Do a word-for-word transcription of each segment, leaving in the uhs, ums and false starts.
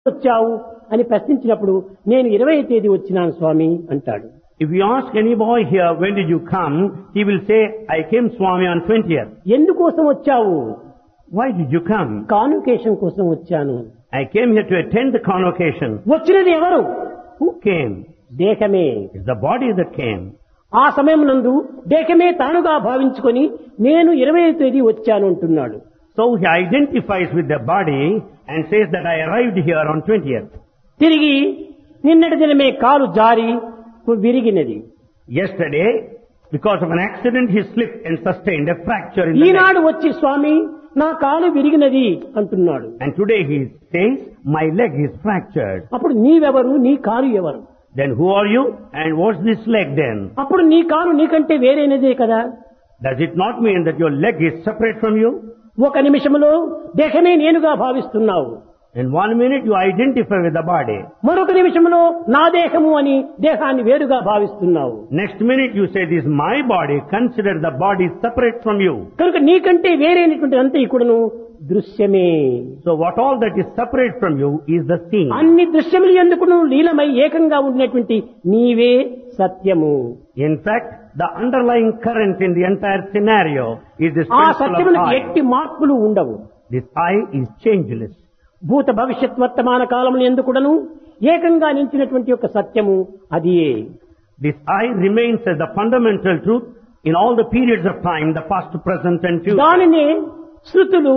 వచ్చావు అని ప్రశ్నించినప్పుడు నేను ఇరవై తేదీ వచ్చినాను స్వామి అంటాడు. If you ask any boy here, when did you come? He will say, I came Swami on twentieth. ఎందుకోసం వచ్చావు? Why did you come? Convocation కోసం వచ్చాను. I came here to attend the convocation. వచ్చినది ఎవరు? Who came? దేహమే. It's the body that came. ఆ సమయం నందు దేహమే తానుగా భావించుకొని నేను ఇరవై తేదీ వచ్చాను అంటున్నాడు. So he identifies with the body and says that I arrived here on twentieth. తిరిగి నిన్నటి దినమే కాలు జారి విరిగినది. Yesterday, because of an accident, he slipped and sustained a fracture in the Eenadu leg. వచ్చి స్వామి నా కాలు విరిగినది అంటున్నాడు. And today he says, my leg is fractured. అప్పుడు నీవెవరు, నీ కాలు ఎవరు? Then who are you and what's this leg then? అప్పుడు నీ కాలు నీకంటే వేరేనదే కదా. Does it not mean that your leg is separate from you? ఒక నిమిషంలో దేహమే నేనుగా భావిస్తున్నావు. In one minute you identify with the body. మరొక నిమిషంలో నా దేహము అని దేహాన్ని వేరుగా భావిస్తున్నావు. Next minute you say this is my body, consider the body separate from you. కనుక నీకంటే వేరైనటువంటి అంతా ఇక్కడను దృశ్యమే. So what all that is separate from you is the seen. అన్ని దృశ్యములు ఎందుకును లీలమై ఏకంగా ఉన్నటువంటి నీవే సత్యము. In fact, the underlying current in the entire scenario is this ఆ principle సత్యములకు of ఎట్టి I. మార్పులు ఉండవు. This I is changeless. భూత భవిష్యత్ వర్తమాన కాలములు ఎందుకుడను ఏకంగా నిలిచినటువంటి యొక్క సత్యము అదియే. This I remains as the fundamental truth in all the periods of time, the past, present and future. దానినే శృతులు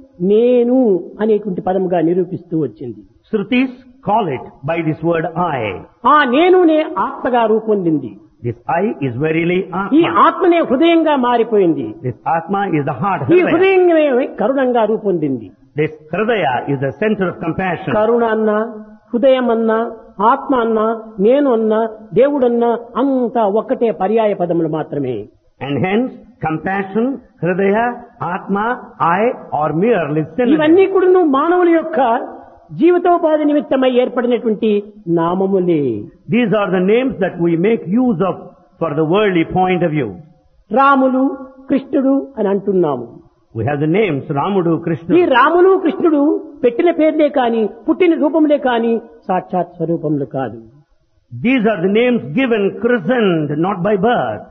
నేను అనేటువంటి పదముగా నిరూపిస్తూ వచ్చింది. Shrutis call it by this word I. ఆ నేనునే ఆత్మగా రూపొందింది. This I is verily ఈ Atma. ఆత్మనే హృదయంగా మారిపోయింది. This Atma is the heart. ఈ Hridaya. హృదయమే కరుణంగా రూపొందింది. This Hridaya is the center of compassion. కరుణ అన్నా, హృదయం అన్నా, ఆత్మ అన్నా, నేను అన్నా, దేవుడన్నా అంతా ఒక్కటే పర్యాయ పదములు మాత్రమే. And hence, compassion, Hridaya, Atma, I are merely synonyms. ఇవన్నీ కూడా మానవుల యొక్క జీవితోపాధి నిమిత్తమై ఏర్పడినటువంటి నామములే. These are the names that we make use of for the worldly point of view. Ramulu, కృష్ణుడు అని అంటున్నాము. We have the names Ramudu, ఈ Krishna. రాములు కృష్ణుడు పెట్టిన పేర్లే కాని, పుట్టిన రూపములే కాని సాక్షాత్ స్వరూపములు కాదు. These are the names given, christened, not by birth.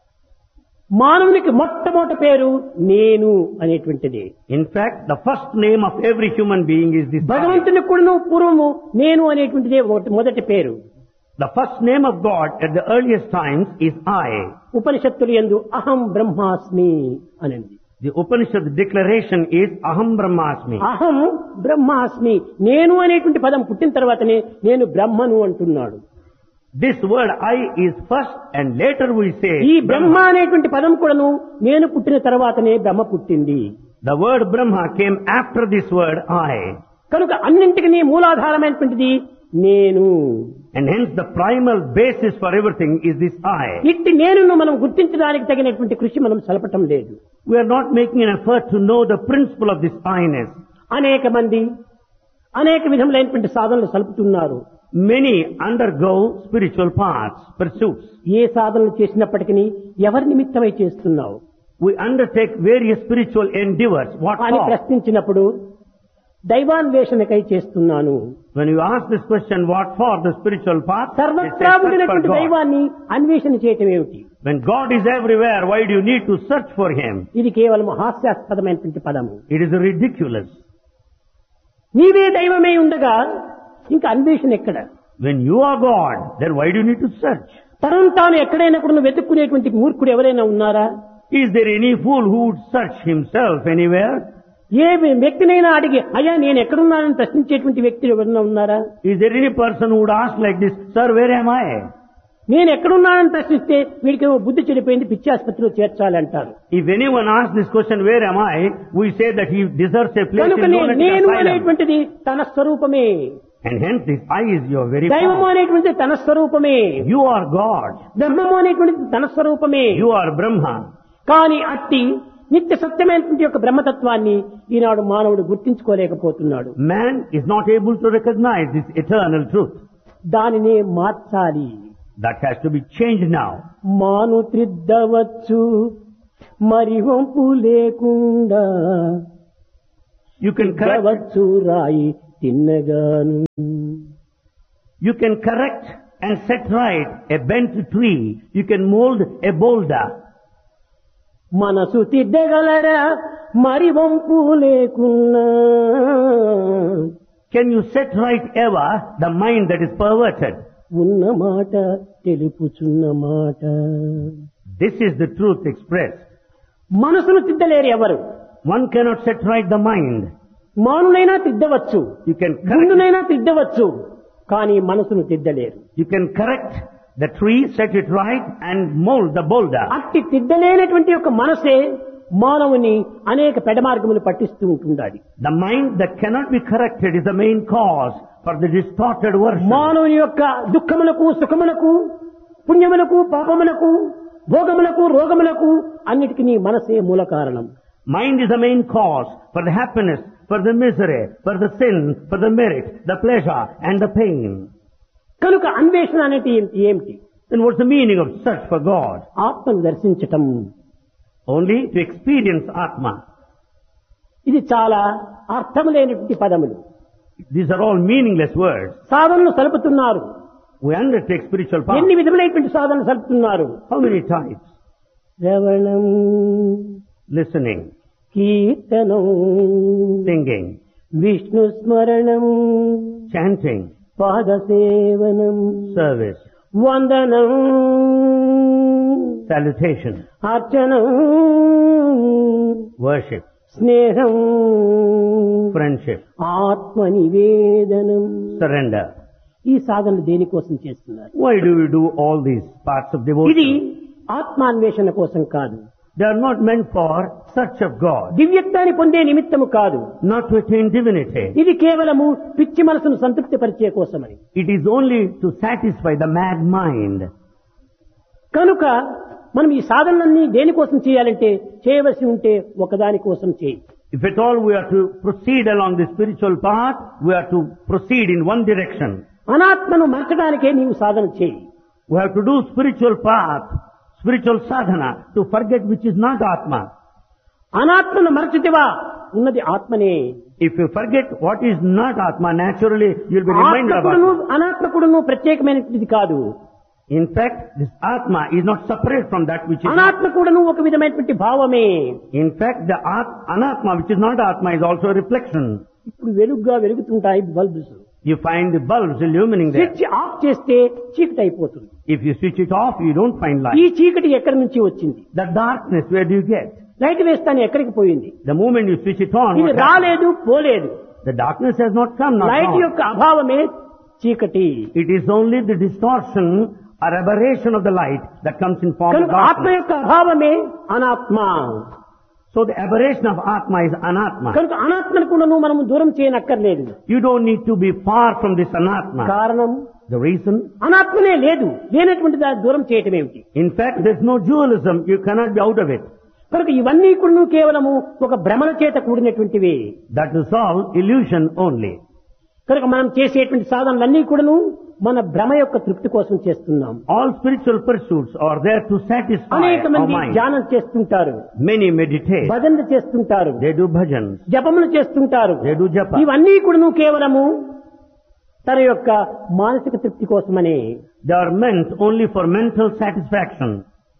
మానవునికి మొట్టమొదటి పేరు నేను అనేటువంటిది. In fact, the first name of every human being is this I. భగవంతుని కూడా పూర్వము నేను అనేటువంటిదే మొదటి- మొదటి పేరు. The first name of God at the earliest times is I. ఉపనిషత్తులు యందు అహం బ్రహ్మాస్మి అనండి. The Upanishad declaration is Aham Brahmasmi. అహం బ్రహ్మాస్మి, నేను అనేటువంటి పదం పుట్టిన తర్వాతనే నేను బ్రహ్మను అంటున్నాడు. This word I is first and later we say ఈ బ్రహ్మ Brahma. అనేటువంటి పదం కూడాను నేను పుట్టిన తర్వాతనే బ్రహ్మ పుట్టింది. The word Brahma came after this word I. కనుక అన్నింటికి నీ మూలాధారమైనటువంటిది నేను. And hence the primal basis for everything is this I. ఇట్టి నేనును మనం గుర్తించడానికి తగినటువంటి కృషి మనం సలపటం లేదు. We are not making an effort to know the principle of this I-ness. అనేక మంది అనేక విధములైనటువంటి సాధనలు సలుపుతున్నారు. Many undergo spiritual paths, pursuits. ఏ సాధనలు చేసినప్పటికీ ఎవరి నిమిత్తమై చేస్తున్నావు We undertake various spiritual endeavors. What అని for? ప్రశ్నించినప్పుడు దైవాన్వేషణకై చేస్తున్నాను. When you ask this question, what for the spiritual path? They say, సర్వత్రా search for ఉండినటువంటి God. దైవాన్ని అన్వేషణ చేయటం ఏమిటి? When God is everywhere, why do you need to search for Him? ఇది కేవలం హాస్యాస్పదమైనటువంటి పదము. It is ridiculous. నీవే దైవమే ఉండగా ఇంకా అన్వేషణ ఎక్కడ? When you are God, then why do you need to search? తనను తాను ఎక్కడైనా కూడా వెతుక్కునేటువంటి మూర్ఖుడు ఎవరైనా ఉన్నారా? Is there any fool who would search himself anywhere? ఏ వ్యక్తినైనా అడిగి అయ్యా నేను ఎక్కడున్నానని ప్రశ్నించేటువంటి వ్యక్తులు ఎవరైనా ఉన్నారా? Is there any person who would ask like this, Sir, where am I? నేను ఎక్కడున్నానని ప్రశ్నిస్తే వీడికి బుద్ధి చెడిపోయింది, పిచ్చి ఆసుపత్రిలో చేర్చాలి అంటారు. If anyone asks this question, where am I? We say that he deserves a place కనుక in నే- lunatic నేను asylum. అనేటువంటిది తన స్వరూపమే. And hence this I is your very దైవము power. అనేటువంటిది తన స్వరూపమే. You are God. బ్రహ్మము అనేటువంటిది తన స్వరూపమే. You are Brahma. కానీ అట్టి నిత్య సత్యమైనటువంటి యొక్క బ్రహ్మతత్వాన్ని ఈనాడు మానవుడు గుర్తించుకోలేకపోతున్నాడు. Man is not able to recognize this eternal truth. దానినే మార్చాలి. That has to be changed now. మాను త్రిద్దవచ్చు మరి వంపు లేకుండా You can correct, వచ్చు రాయి తిన్నగాను. You can correct and set right a bent tree. You can mold a boulder. మనసు తిద్దగలరా మరి వంపు లేకున్నా. Can you set right ever the mind that is perverted? ఉన్న మాట తెలుపుచున్న మాట. This is the truth expressed. మనసును తిద్దలేరు ఎవరు. One cannot set right the mind. మానునైనా తిద్దవచ్చు, You can correct, గుండునైనా తిద్దవచ్చు, కానీ మనసును తిద్దలేరు. you can correct the tree, set it right and mold the boulder. అట్టి తిద్దలేనటువంటి యొక్క మనసే మానవుని అనేక పెడమార్గములు పట్టిస్తూ ఉంటుండాలి. The mind that cannot be corrected is the main cause for the distorted version. మానవుని యొక్క దుఃఖములకు సుఖములకు పుణ్యములకు పాపములకు భోగములకు రోగములకు అన్నిటికీ నీ మనసే మూల కారణం. Mind is the main cause for the happiness, for the misery, for the sin, for the merit, the pleasure and the pain. కనుక అన్వేషణ అనేది ఏమిటి ఏమిటి Then what's the meaning of search for God? ఆత్మను దర్శించటం. Only to experience Atma. ఇది చాలా అర్థము లేనటువంటి పదములు. These are all meaningless words. సాధనలు సలుపుతున్నారు. We undertake spiritual path. ఎన్ని విధములైనటువంటి సాధనలు సలుపుతున్నారు. How many types? శ్రవణం, Listening, కీర్తనం, singing, విష్ణు స్మరణం, chanting, పాదసేవనం, service, వందనం, salutation, అర్చనం, worship, స్నేహం, friendship, ఆత్మ నివేదనం. surrender. ఈ సాధనలు దేనికోసం చేస్తున్నారు? Why do we do all these parts of ఇది devotion? ఆత్మాన్వేషణ కోసం కాదు, They are not meant for search of God, దివ్యత్వాన్ని పొందే నిమిత్తము కాదు. not to attain divinity. ఇది కేవలము పిచ్చి మనసును సంతృప్తి పరిచే కోసమని. It is only to satisfy the mad mind. కనుక మనం ఈ సాధనలన్నీ దేనికోసం చేయాలంటే చేయవలసి ఉంటే ఒకదాని కోసం చేయి. If at all we are to proceed along the spiritual path, we are to proceed in one direction. అనాత్మను మార్చడానికే నీవు సాధన చేయి. We have to do spiritual path, spiritual sadhana, to forget which is not Atma. అనాత్మను మరచితివా ఉన్నది ఆత్మనే. If you forget what is not Atma, naturally you will be reminded of ఆత్మకుడును Atma. అనాత్మకుడును ప్రత్యేకమైనది కాదు. In fact, this Atma is not separate from that which is not. అనాత్మకుడును ఒక విధమైనటువంటి భావమే. In fact, the at- Anatma, which is not Atma, is also a reflection. ఇప్పుడు వెలుగుగా వెలుగుతుంటాయి bulbs. You find the bulbs illumining there. Switch off చేస్తే చీకటి అయిపోతుంది. If you switch it off, you don't find ఈ light. చీకటి ఎక్కడి నుంచి వచ్చింది? The darkness, where do you get? Light వేస్తాను ఎక్కడికి పోయింది? The moment you switch it on, ఇది what happens? రాలేదు పోలేదు. The darkness has not come, not light gone. యొక్క అభావమే చీకటి. It is only the distortion or aberration of the light that comes in form of కనుక ఆత్మ darkness. యొక్క అభావమే అనాత్మ. So the aberration of Atma is Anatma. కనుక అనాత్మను కూడా మనము దూరం చేయనక్కర్లేదు. You don't need to be far from this Anatma. కారణం The reason? అనాత్మనే లేదు, లేనటువంటి దాన్ని దూరం చేయటం ఏమిటి? In fact, there's no dualism. You cannot be out of it. కనుక ఇవన్నీ కూడా కేవలము ఒక భ్రమల చేత కూడినటువంటివి. That is all illusion only. కనుక మనం చేసేటువంటి సాధనలన్నీ కూడాను మన భ్రమ యొక్క తృప్తి కోసం చేస్తున్నాం. All spiritual pursuits are there to satisfy అనేక our మంది mind. ధ్యానం చేస్తుంటారు, Many meditate. భజనలు చేస్తుంటారు, They do bhajans. జపములు చేస్తుంటారు. They do japa. ఇవన్నీ కూడాను కేవలము తన యొక్క మానసిక తృప్తి కోసమనే. They are meant only for mental satisfaction.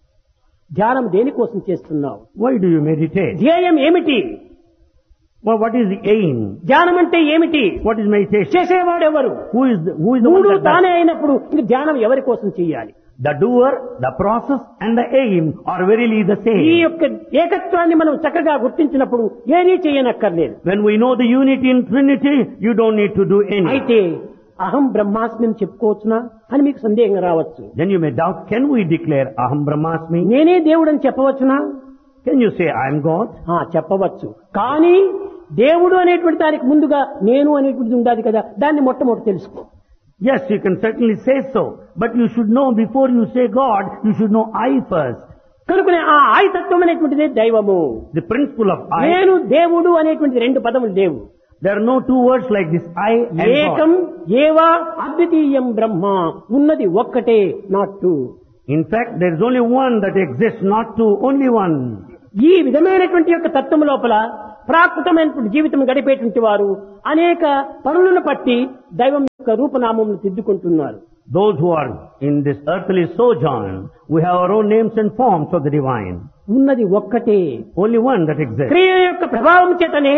ధ్యానం దేనికోసం చేస్తున్నావు? Why do you meditate? ధ్యేయం ఏమిటి? Well, what is the aim? ధ్యానం అంటే ఏమిటి? What is meditation? చేసేవాడెవరు? Who is the, who is the one మూడు that does? తానే అయినప్పుడు ఇంక ధ్యానం ఎవరి కోసం చేయాలి? The doer, the process and the aim are verily the ఈ same. యొక్క ఏకత్వాన్ని మనం చక్కగా గుర్తించినప్పుడు ఏదీ చేయనక్కర్లేదు. When we know the unity in Trinity, you don't need to do any. అయితే అహం బ్రహ్మాస్మి అని చెప్పుకోవచ్చునా అని మీకు సందేహం రావచ్చు. Then you may doubt, can we declare Aham Brahmasmi? నేనే దేవుడు అని చెప్పవచ్చునా? Can you say I am God? ఆ, చెప్పవచ్చు. కానీ దేవుడు అనేటువంటి దానికి ముందుగా నేను అనేటువంటిది ఉండాలి కదా, దాన్ని మొట్టమొదటి తెలుసుకో. Yes, you can certainly say so. But you should know, before you say God, you should know I first. కనుకనే ఆ ఆయతత్వం అనేటువంటిదే దైవము. The principle of I. నేను దేవుడు అనేటువంటి రెండు పదములు లేవు. There are no two words like this, I and ఏకం God. ఏవా అద్వితీయం బ్రహ్మ, ఉన్నది ఒక్కటే, not two. In fact, there is only one that exists, not two, only one. ఈ విధమైనటువంటి యొక్క తత్వం లోపల ప్రాకృతమైనటువంటి జీవితం గడిపేటువంటి వారు అనేక పనులను పట్టి దైవం యొక్క రూపనామమును తిద్దుకుంటున్నారు. Those who are in this earthly sojourn, we have our own names and forms of the divine. ఉన్నది ఒక్కటే, Only one that exists. క్రియ యొక్క ప్రభావం చేతనే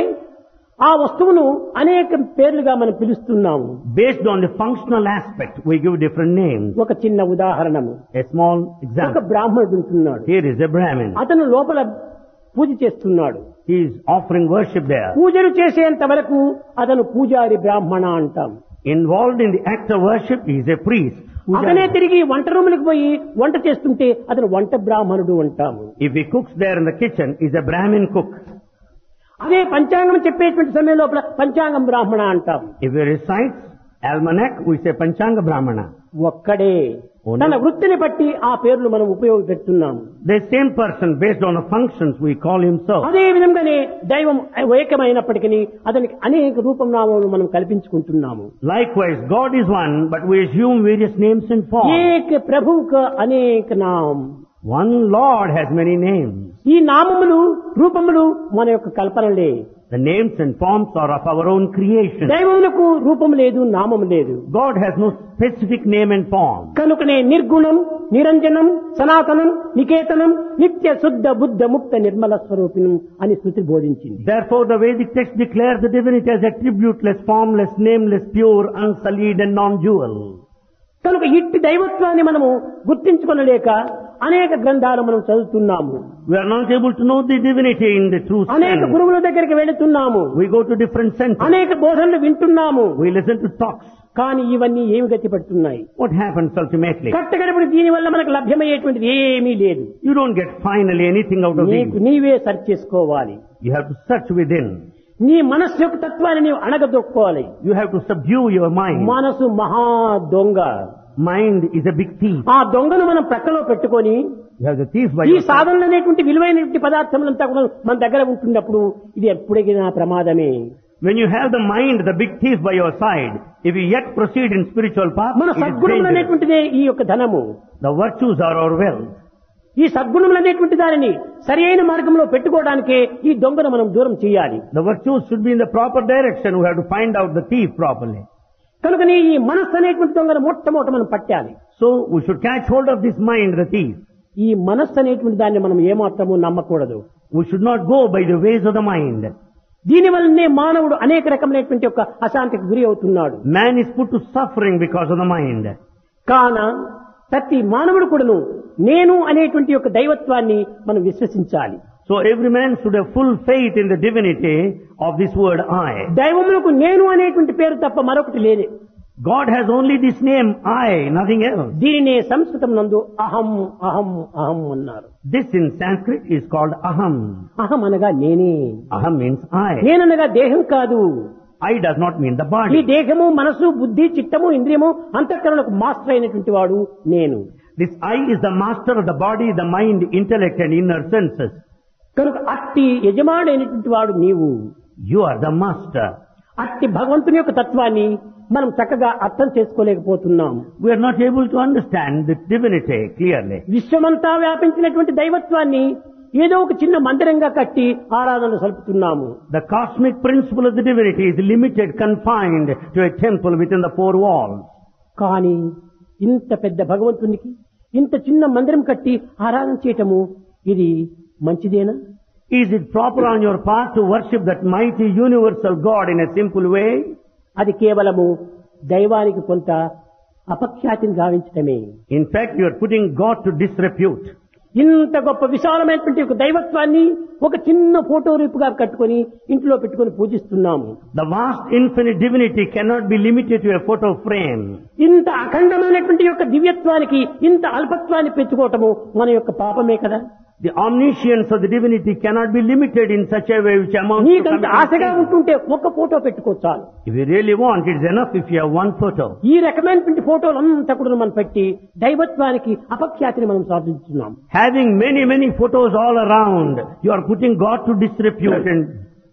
ఆ వస్తువును అనేక పేర్లుగా మనం పిలుస్తున్నాము. Based on the functional aspect, we give different names. ఒక చిన్న ఉదాహరణము, A small ఒక example. బ్రాహ్మణుడు ఉంటున్నాడు. Here is a Brahmin. అతను లోపల పూజ చేస్తున్నాడు. He is offering worship there. పూజలు చేసేంత వరకు అతను పూజారి బ్రాహ్మణ అంటాం. Involved in the act of worship, he is a priest. అతనే తిరిగి వంట రూములకు పోయి వంట చేస్తుంటే అతను వంట బ్రాహ్మణుడు అంటాము. If he cooks there in the kitchen, he is a Brahmin cook. అదే పంచాంగం చెప్పేటువంటి సమయం లోపల పంచాంగం బ్రాహ్మణ అంటాం. If he recites almanac, we say Panchanga Brahmana. ఒక్కడే Only- తన వృత్తిని బట్టి ఆ పేర్లు మనం ఉపయోగపెడుతున్నాము. The same person, based on the functions, we call him so. అదే విధంగానే దైవం ఏకమైనప్పటికీ అతనికి అనేక రూపనామాలు మనం కల్పించుకుంటున్నాము. Likewise, God is one, but we assume various names and forms. ఏక ప్రభువుక అనేక నామం. One Lord has many names. ఈ నామములు రూపములు మన యొక్క కల్పనలే. The names and forms are of our own creation. దైవములకు రూపం లేదు, నామం లేదు. God has no specific name and form. కనుకనే నిర్గుణం, నిరంజనం, సనాతనం, నికేతనం, నిత్య శుద్ధ బుద్ధ ముక్త నిర్మల స్వరూపిణం అని శృతి బోధించింది. Therefore, the Vedic text declares the divinity as attributeless, formless, nameless, pure, unsullied and non-dual. కనుక ఇట్టి దైవత్వాన్ని మనము గుర్తించుకొనలేక అనేక గ్రంథాలు మనం చదువుతున్నాము. We are not able to know the divinity in the true అనేక sense. గురువుల దగ్గరికి వెళుతున్నాము. We go to different centers. అనేక బోధనలు వింటున్నాము. We listen to talks. కానీ ఇవన్నీ ఏమి గతి పడుతున్నాయి? What happens ultimately? కట్టగడపడి దీని వల్ల మనకు లభ్యమయ్యేటువంటిది ఏమీ లేదు. You don't get finally anything out of నీకు these. నీవే సర్చ్ చేసుకోవాలి. You have to search within. నీ మనస్సు యొక్క తత్వాన్ని నీవు అణగదొక్కోవాలి. You have to subdue your mind. మనసు మహా దొంగ. Mind is a big thief. ఆ దొంగను మనం ప్రక్కలో పెట్టుకొని You have the thief by ఈ your side. సాధనలు అనేటువంటి విలువైనటువంటి పదార్థములంతా కూడా మన దగ్గర ఉంటున్నప్పుడు ఇది ఎప్పుడైనా ప్రమాదమే. When you have the mind, the big thief by your side, if you yet proceed in spiritual path, మన it is సద్గుణములు dangerous. అనేటువంటిదే ఈ యొక్క ధనము. The virtues are our wealth. ఈ సద్గుణములు అనేటువంటి దానిని సరి అయిన మార్గంలో పెట్టుకోవడానికే ఈ దొంగను మనం దూరం చేయాలి. The virtues should be in the proper direction. We have to find out the thief properly. కనుకనే ఈ మనస్సు అనేటువంటి దొంగను మొట్టమొదట మనం పట్టాలి. So we should catch hold of this mind, the thief. ఈ మనస్సు అనేటువంటి దాన్ని మనం ఏమాత్రము నమ్మకూడదు. We should not go by the ways of the mind. దీని వల్లనే మానవుడు అనేక రకమైనటువంటి యొక్క అశాంతికి గురి అవుతున్నాడు. Man is put to suffering because of the mind. కాన ప్రతి మానవుడు కూడాను నేను అనేటువంటి యొక్క దైవత్వాన్ని మనం విశ్వసించాలి. So every man should have full faith in the divinity of this word I. దైవములకు నేను అనేటువంటి పేరు తప్ప మరొకటి లేదు. God has only this name I, nothing else. దీనినే సంస్కృతం నందు అహం అహం అహం అన్నారు. This in Sanskrit is called aham. అహం అనగా నేనే. Aham means I. నేననగా దేహం కాదు. I does not mean the ఈ body. దేహము మనసు బుద్ధి చిత్తము ఇంద్రియము అంతఃకరణకు మాస్టర్ అయినటువంటి వాడు నేను. This I is the master of the body, the mind, intellect and inner senses. కనుక అట్టి యజమానుడైనటువంటి వాడు నీవు. You are the master. అట్టి భగవంతుని యొక్క తత్వాన్ని మనం చక్కగా అర్థం చేసుకోలేకపోతున్నాం. We are not able to understand the divinity clearly. విశ్వమంతా వ్యాపించినటువంటి దైవత్వాన్ని ఏదో ఒక చిన్న మందిరంగా కట్టి ఆరాధనలు సలుపుతున్నాము. The cosmic principle of the divinity is limited, confined to a temple within the four walls. కానీ ఇంత పెద్ద భగవంతునికి ఇంత చిన్న మందిరం కట్టి ఆరాధన చేయటము ఇది మంచిదేనా? Is it proper on your part to worship that mighty universal God in a simple way? అది కేవలము దైవానికి కొంత అపఖ్యాతిని గావించటమే. In fact, you are putting God to disrepute. ఇంత గొప్ప విశాలమైనటువంటి ఒక దైవత్వాన్ని ఒక చిన్న ఫోటో రూపుగా కట్టుకొని ఇంట్లో పెట్టుకొని పూజిస్తున్నాము. The vast infinite divinity cannot be limited to a photo frame. ఇంత అఖండమైనటువంటి యొక్క దివ్యత్వానికి ఇంత అల్పత్వాన్ని పెంచుకోవటము మన యొక్క పాపమే కదా. The omniscience of the divinity cannot be limited in such a way which amounts to నీకంత ఆశగా committing sin. ఉంటుంటే ఒక్క photo పెట్టుకోవచ్చాను. If you really want, it's enough if you have one photo. ఈ రకమైనటువంటి ఫోటోలు అంతా కూడా మనం పెట్టి దైవత్వానికి అపఖ్యాతిని మనం సాధించున్నాం. Having many, many photos all around, you are putting God to disrepute and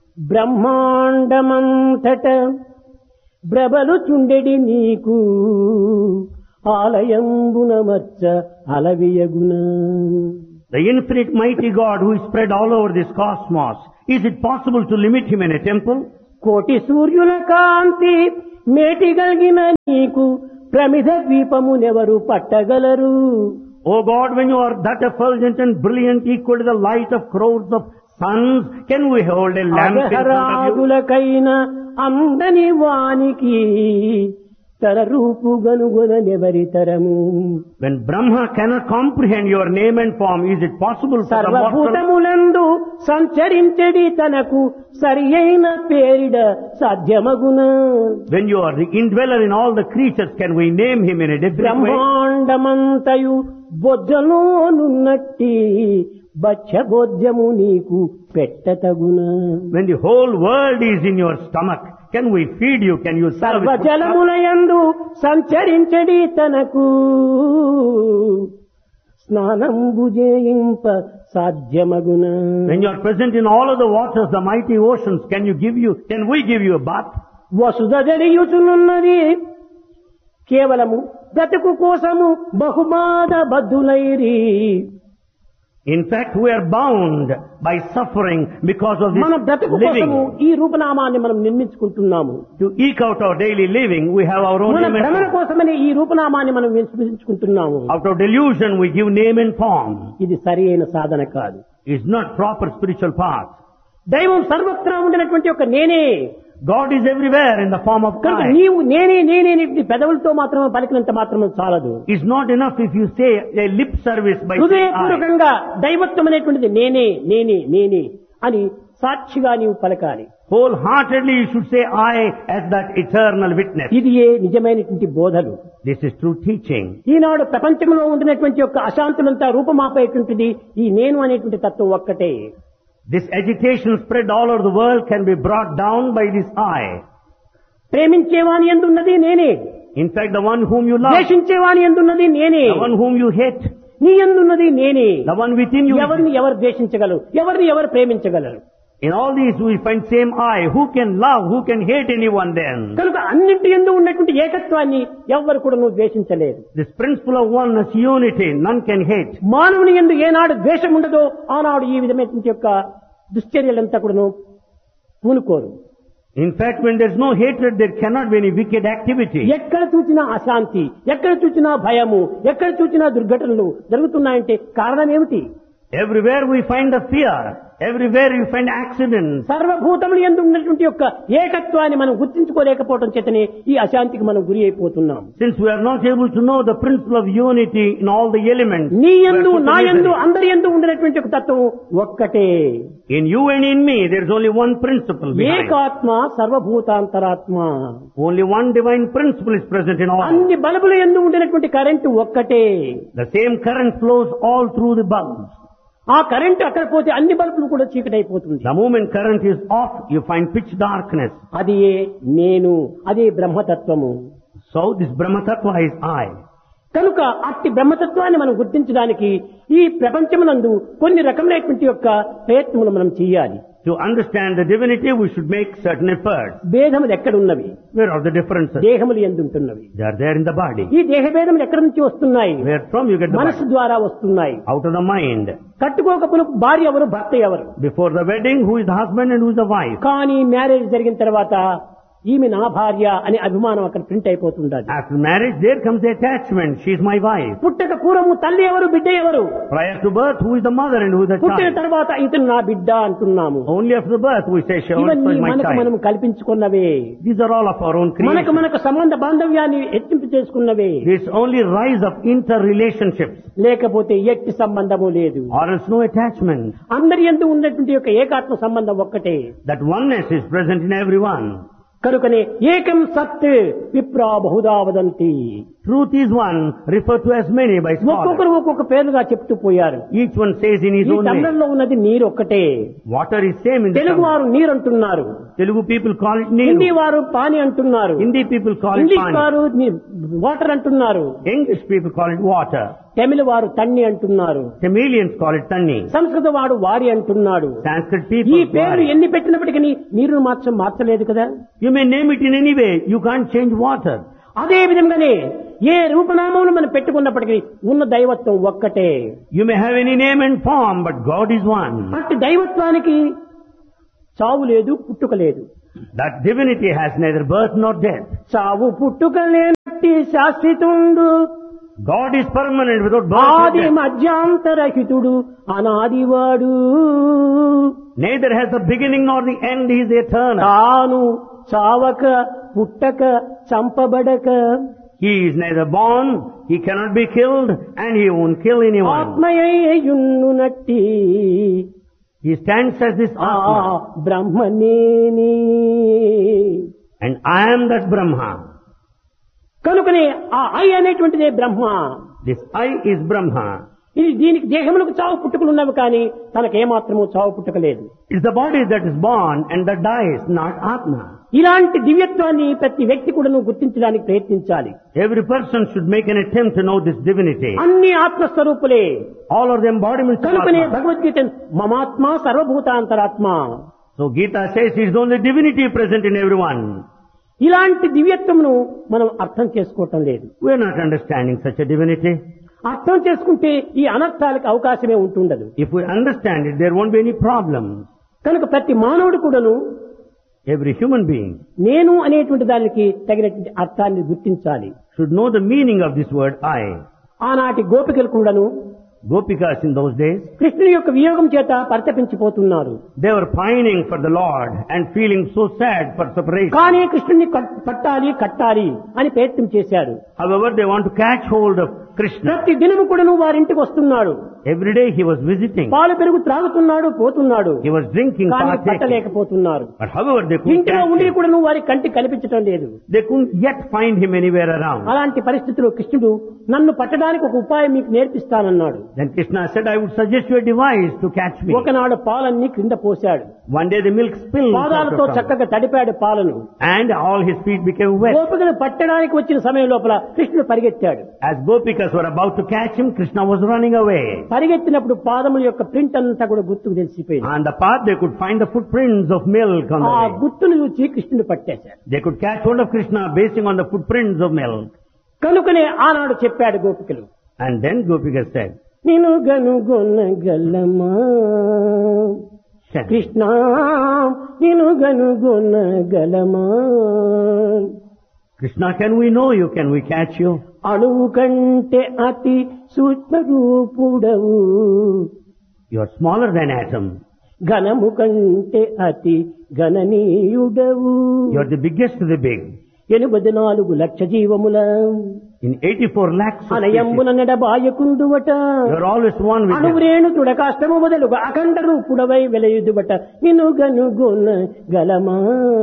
బ్రహ్మాండమంతట బ్రబలు చుండెడి నీకు ఆలయంబున మచ్చ అలవియగుణ. The infinite mighty God who is spread all over this cosmos, is it possible to limit him in a temple? కోటి సూర్యుల కాంతి మేటిగలిగిన నీకు ప్రమిద ద్వీపమునెవరు పట్టగలరు. Oh God, when you are that effulgent and brilliant, equal to the light of crowds of suns, can we hold a lamp in front of you? అగహరాగులకైన అందని వానికి తర రూపు గనుగొనెవరి తరము. When Brahma cannot comprehend your name and form, is it possible for the mortal? సర్వభూతములందు సంచరించడి తనకు సరి అయిన పేరిడ సాధ్యమగున. When you are the indweller in all the creatures, can we name him in a different way? బ్రహ్మాండమంతయు బొజ్జలోనున్నట్టి బచ్చబోధ్యము నీకు పెట్టతగున. When the whole world is in your stomach, can we feed you? Can you serve it? సర్వజలములయందు సంచరించడి తనకు స్నానంబు చేయింప సాధ్యమగున. When you are present in all of the waters, the mighty oceans, can you give you, can we give you a bath? వసుధ జరియుచునున్నది కేవలము బ్రతుకు కోసము బహుబాధ బద్ధులైరి. In fact, we are bound by suffering because of మన this బ్రతుకు కోసము living. ఈ రూపనామాన్ని మనం నిర్మించుకుంటున్నాము. To eke out our daily living, we have our own మన name and భ్రమణ form. కోసమని ఈ రూపనామాన్ని మనం నిర్మించుకుంటున్నాము. Out of delusion, we give name and form. ఇది సరి అయిన సాధన కాదు. It's not proper spiritual path. దైవం సర్వత్రా ఉండినటువంటి ఒక నేనే. God is everywhere in the form of కనుక God. నీవు నేనే నేనే నీ పెదవులతో మాత్రమే పలికినంత మాత్రమే చాలదు. It's not enough if you say a lip service by saying I. హృదయపూర్వకంగా దైవత్వం అనేటువంటిది నేనే నేనే నేనే అని సాక్షిగా నీవు పలకాలి. Wholeheartedly you should say I as that eternal witness. ఇది ఏ నిజమైనటువంటి బోధలు. This is true teaching. ఈనాడు ప్రపంచంలో ఉండినటువంటి యొక్క అశాంతులంతా రూపమాపేటువంటిది ఈ నేను అనేటువంటి తత్వం ఒక్కటే. This agitation spread all over the world can be brought down by this I. ప్రేమించేవాని ఎందున్నది నేనే. In fact, the one whom you love, ద్వేషించేవాని ఎందున్నది నేనే. the one whom you hate, నీ ఎందున్నది నేనే. the one within you. ఎవరిని ఎవరు ద్వేషించగలరు, ఎవరిని ఎవరు ప్రేమించగలరు. In all these we find same I. Who can love, who can hate anyone then? కనుక అన్నింటి యందు ఉన్నటువంటి ఏకత్వాన్ని ఎవ్వరు కూడా నువ్వు ద్వేషించలేరు. This principle of oneness, unity, none can hate. మానవుని యందు ఏనాడు ద్వేషం ఉండదో ఆనాడు ఈ విధమైనటువంటి యొక్క దుశ్చర్యలంతా కూడాను పూనుకోరు. In fact, when there is no hatred, there cannot be any wicked activity. ఎక్కడ చూసినా అశాంతి, ఎక్కడ చూసినా భయము, ఎక్కడ చూసినా దుర్ఘటనలు జరుగుతున్నాయంటే కారణం ఏమిటి? Everywhere we find the fear. Everywhere you find accidents. సర్వభూతములు యందు ఉన్నటువంటి యొక్క ఏకత్వాన్ని మనం గుర్తించుకోలేకపోవడం చేతనే ఈ అశాంతికి మనం గురి అయిపోతున్నాం. Since we are not able to know the principle of unity in all the elements, నీ we are యందు put in నా యందు misery. అందరి యందు ఉండినటువంటి ఒక తత్వం ఒక్కటే. In you and in me, there is only one principle behind. ఏకాత్మ సర్వభూతాంతరాత్మ. Only one divine principle is present in all. అన్ని బల్బుల యందు ఉండినటువంటి కరెంటు ఒక్కటే. The same current flows all through the bulbs. ఆ కరెంటు అక్కడ పోతే అన్ని బల్బులు కూడా చీకటైపోతుంది. The moment current is off, you find pitch darkness. అది నేను, అదే బ్రహ్మతత్వము. So this Brahma Tattva is I. కనుక అట్టి బ్రహ్మతత్వాన్ని మనం గుర్తించడానికి ఈ ప్రపంచమునందు కొన్ని రకములైనటువంటి యొక్క ప్రయత్నములు మనం చేయాలి. To understand the divinity, we should make certain efforts. భేదములు ఎక్కడున్నవి? Where are the differences? దేహములు ఎందుంటున్నవి. They are there in the body. ఈ దేహ భేదములు ఎక్కడి నుంచి వస్తున్నాయి? Where from you get the మనసు body? ద్వారా వస్తున్నాయి. Out of the mind. కట్టుకోకపోయిన భార్య ఎవరు, భర్త ఎవరు? Before the wedding, who is the husband and who is the wife? కానీ మ్యారేజ్ జరిగిన తర్వాత ఈమె నా భార్య అనే అభిమానం అక్కడ print అయిపోతుండాలి. After marriage, there comes the attachment. She is my wife. పుట్టక పూర్వము తల్లి ఎవరు, బిడ్డ ఎవరు? Prior to birth, who is the mother and who is the పుట్టిన child? తర్వాత ఇతను నా బిడ్డ అంటున్నాము. Only after the birth we say, she also ఇవన్నీ is my మనకు మనం child. కల్పించుకున్నవే. These are all of our own మనకు creation. మనకు సంబంధ బాంధవ్యాన్ని హెచ్చింపు చేసుకున్నవే. This only rise of interrelationships, లేకపోతే ఎట్టి సంబంధము లేదు. or else no attachment. అందరి యందు ఉన్నటువంటి యొక్క ఏకాత్మ సంబంధం ఒక్కటే. That oneness is present in everyone. కనుకనే ఏకం సత్ విప్రా Bahuda వదంతి. Truth is one, referred to as many by scholars. ఒక్కొక్కరు ఒక్కొక్క పేరుగా చెప్తూ పోయారు. Each one says in his ఈ own way. తమిళంలో ఉన్నది నీరు ఒక్కటే. Water is same in the Telugu Tamil. వారు నీరు అంటున్నారు. Telugu people call it Hindi Neeru. వారు పాని అంటున్నారు. Hindi people call it English Pani. వారు వాటర్ అంటున్నారు. English people call it water. తమిళ వారు తన్ని అంటున్నారు. Tamilians call it Tanni. సంస్కృత వాడు వారి అంటున్నాడు. Sanskrit ఈ people. పేర్లు Wari. ఎన్ని పెట్టినప్పటికీ నీరును మాత్రం మార్చలేదు కదా. You may name it in any way. You can't change water. అదే విధంగానే ఏ రూపనామములు మనం పెట్టుకున్నప్పటికీ ఉన్న దైవత్వం ఒక్కటే. You may have any name and form, but God is one. అట్టి దైవత్వానికి చావు లేదు, పుట్టుక లేదు. That divinity has neither birth nor death. చావు పుట్టుక లేనట్టి శాశ్వతుండు, God is permanent without birth or ఆది death. మధ్యాంతరహితుడు, అనాదివాడు. Neither has the beginning nor the end, He is eternal. తాను చావక పుట్టక చంపబడక He is neither born, He cannot be killed, and He won't kill anyone. ఆత్మయ్యున్నట్టి He stands as this ఆ Atma, బ్రహ్మనేని. and I am that Brahma. కనుకనే ఆ I అనేటువంటిదే Brahma. This I is Brahma. ఇది దీనికి దేహములకు చావు పుట్టుకలు ఉన్నవి కానీ తనకేమాత్రము చావు పుట్టుక లేదు. It's the body that is born and that dies, not Atma. ఇలాంటి దివ్యత్వాన్ని ప్రతి వ్యక్తి కూడా గుర్తించడానికి ప్రయత్నించాలి. Every person should make an attempt to know this divinity. అన్ని ఆత్మస్వరూపులే. All are the embodiments of కనుకనే Atma. Bhagavad Gita మమాత్మ సర్వభూతాంతరాత్మ. So Gita says it is the only divinity present in everyone. ఇలాంటి దివ్యత్వమును మనం అర్థం చేసుకోవటం లేదు. We are not understanding such a divinity. అర్థం చేసుకుంటే ఈ అనర్థాలకు అవకాశమే ఉంటుండదు. If we understand it, there won't be any problem. కనుక ప్రతి మానవుడు కూడాను Every human being నేను అనేటువంటి దానికి తగినటువంటి అర్థాన్ని గుర్తించాలి. should know the meaning of this word I. ఆనాటి గోపికలు కూడాను Gopikas in those days, కృష్ణుని యొక్క వియోగం చేత పరితపించిపోతున్నారు. they were pining for the Lord and feeling so sad for separation. కానీ కృష్ణుని కట్- పట్టాలి కట్టాలి అని ప్రయత్నం చేశారు. However, they want to catch hold of Krishna. ప్రతి దినము కూడాను వారింటికి వస్తున్నాడు. Every day he was visiting. పాలు పెరుగు త్రాగుతున్నాడు, పోతున్నాడు. He was drinking, కానీ partaking. పట్టలేకపోతున్నారు. But however, they couldn't ఇంటిలో catch ఉండి him. కూడాను వారి కంటికి కనిపించటం లేదు. They couldn't yet find him anywhere around. అలాంటి పరిస్థితిలో కృష్ణుడు నన్ను పట్టడానికి ఒక ఉపాయం మీకు నేర్పిస్తానన్నాడు. Then Krishna said, I would suggest you a device to catch me. ఒకనాడు పాలన్నీ క్రింద పోశాడు. One day the milk spilled out పాదాలతో of him, చక్కగా తడిపాడు పాలను. and all his feet became wet. గోపికలు పట్టడానికి వచ్చిన సమయం లోపల కృష్ణుడు పరిగెత్తాడు. As Gopikas were about to catch him, Krishna was running away. పరిగెత్తినప్పుడు పాదముల యొక్క ప్రింట్ అంతా కూడా గుర్తుకు తెలిసిపోయింది. On the path they could find the footprints of milk on the ఆ way. గుర్తును చూసి కృష్ణుడు పట్టేశాడు. They could catch hold of Krishna basing on the footprints of milk. కనుకనే ఆనాడు చెప్పాడు గోపికలు, And then Gopikas said, నిన్ను గనుగొనగలమా కృష్ణ, నిన్ను గనుగొనగలమా, Krishna, can we know you? Can we catch you? అణువు కంటే అతి సూక్ష్మ రూపుడవు, You are smaller than atom. ఘనము కంటే అతి గణనీయుడవు, You are the biggest of the big. ఎనిమిది నాలుగు లక్ష జీవముల In eighty-four lakhs of species, అనయంబున నెడబాయకుందువట, you are always one with them. అణువురేణు తుడకాష్టము మొదలుగా అఖండ రూపుడవై వెలయుదుబట, నిన్ను గనుగొన గలమా.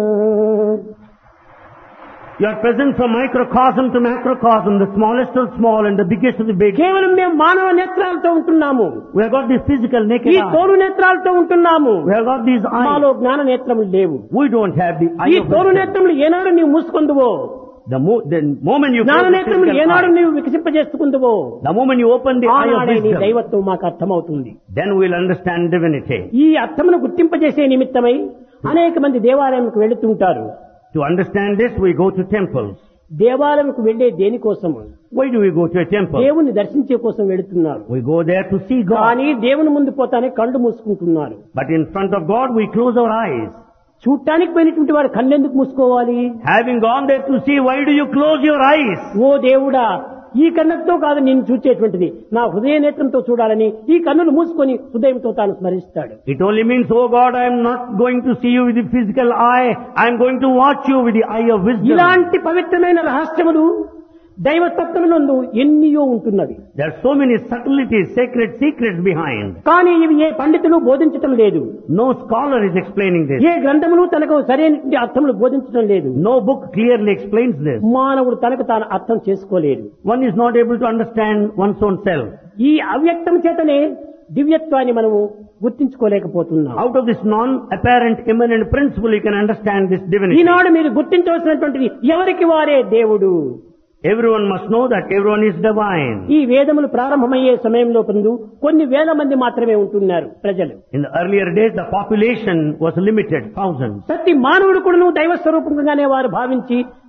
You are present from microcosm to macrocosm, the smallest of small and the biggest of the big. కేవలం మేము మానవ నేత్రాలతో ఉంటున్నాము, We have got this physical naked ఈ eye. తోలు నేత్రాలతో ఉంటున్నాము. We have got these మాలో eyes. జ్ఞాన నేత్రములు లేవు. We don't have the ఈ eye of తోలు wisdom. నేత్రములు ఏనాడు నీవు మూసుకుందువో, The, mo- the moment you జ్ఞాన close the నేత్రములు physical ఏనాడు eye, నీవు వికసింపజేసుకుందువో, the moment you open the eye of ఆనాడే నీ wisdom, దైవత్వం మాకు అర్థమవుతుంది. then we will understand divinity. ఈ అర్థమును గుర్తింపజేసే నిమిత్తమై అనేక మంది దేవాలయంకు వెళుతుంటారు. To understand this, we go to temples. దేవాలయంకు వెళ్లే దేనికోసము? Why do we go to a temple? దేవుని దర్శించే కోసం వెళుతున్నారు. We go there to see God. కానీ దేవుని ముందు పోతానే కళ్ళు మూసుకుంటున్నారు. But in front of God, we close our eyes. చూడటానికి పోయినటువంటి వాడు కళ్ళెందుకు మూసుకోవాలి? Having gone there to see, why do you close your eyes? ఓ దేవుడా, ఈ కన్నుతో కాదు నేను చూచేటువంటిది, నా హృదయ నేత్రంతో చూడాలని ఈ కన్నులు మూసుకొని హృదయంతో తాను స్మరిస్తాడు. It only means, oh God, I am not going to see you with the physical eye. I am going to watch you with the eye of wisdom. ఇలాంటి పవిత్రమైన రహస్యములు దైవతత్వములందు ఎన్నియో ఉంటున్నవి. There are so many subtleties, sacred secrets behind. కానీ ఇవి ఏ పండితులు బోధించటం లేదు. No scholar is explaining this. ఏ గ్రంథములు తనకు సరైన అర్థములు బోధించడం లేదు. No book clearly explains this. మానవుడు తనకు తాను అర్థం చేసుకోలేడు. One is not able to understand one's own self. ఈ అవ్యక్తం చేతనే దివ్యత్వాన్ని మనము గుర్తించుకోలేకపోతున్నాం. Out of this non-apparent immanent principle, you can understand this divinity. ఈనాడు మీరు గుర్తించవలసినటువంటిది ఎవరికి వారే దేవుడు. Everyone must know that everyone is divine. ఈ వేదములు ప్రారంభమయ్యే సమయంలో పొందు కొన్ని వేల మంది మాత్రమే ఉంటున్నారు ప్రజలు. In the earlier days, the population was limited, thousands. ప్రతి మానవుడు కూడాను దైవ స్వరూపంగానే వారు భావించి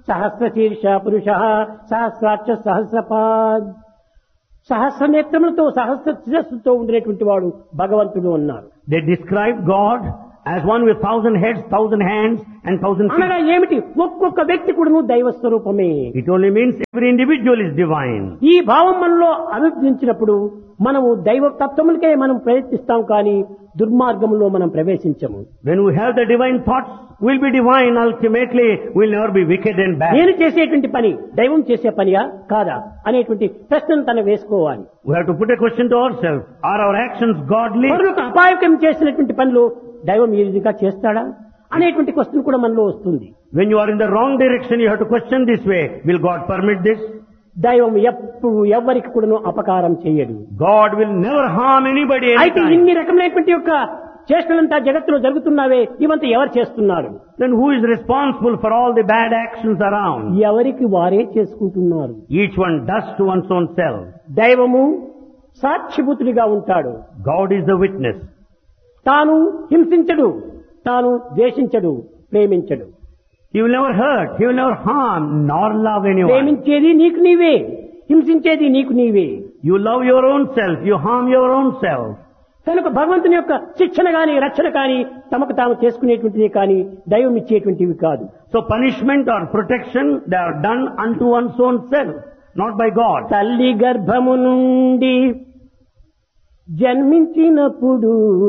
సహస్రశీర్ష పురుష సహస్రాక్ష సహస్రపాద్. సహస్ర నేత్రములతో సహస్ర శిరస్సుతో ఉండినటువంటి వాడు భగవంతుడు అన్నారు. They describe God as one with thousand heads, thousand hands and thousand feet. అనగా ఏమిటి? ఒక్కొక్క వ్యక్తి కూడా దైవ స్వరూపమే. It only means every individual is divine. ఈ భావం మనలో అభివృద్ధించినప్పుడు మనము దైవ తత్వములకే మనం ప్రయత్నిస్తాం, కానీ దుర్మార్గంలో మనం ప్రవేశించము. When we have the divine thoughts, we'll be divine ultimately, we'll never be wicked and bad. నేను చేసేటువంటి పని దైవం చేసే పనియా కాదా అనేటువంటి ప్రశ్నను తన వేసుకోవాలి. We have to put a question to ourselves. Are our actions godly? మరొక అపాయకం చేసినటువంటి పనులు దైవం ఈ విధంగా చేస్తాడా అనేటువంటి క్వశ్చన్ కూడా మనలో వస్తుంది. When you are in the wrong direction, you have to question this way. Will God permit this? దైవం ఎప్పుడు ఎవరికి కూడా అపకారం చేయడు. God will never harm anybody అయితే anytime. ఇన్ని రకమైనటువంటి యొక్క చేష్టలంతా జగత్తులో జరుగుతున్నావే, ఇవంతా ఎవరు చేస్తున్నారు? Then who is responsible for all the bad actions around? ఎవరికి వారే చేసుకుంటున్నారు. Each one does to one's own self. దైవము సాక్షిభూతుడిగా ఉంటాడు. God is the witness. తాను హింసించడు, తాను ద్వేషించడు, ప్రేమించడు. He will never hurt, he will never harm, nor love anyone. ప్రేమించేది నీకు నీవే, హింసించేది నీకు నీవే. You love your own self, you harm your own self. కనుక భగవంతుని యొక్క శిక్షణ గాని రక్షణ కాని తమకు తాము చేసుకునేటువంటిది కానీ దైవం ఇచ్చేటువంటివి కాదు. So punishment or protection, they are done unto one's own self, not by God. తల్లి గర్భము నుండి జన్మించినప్పుడు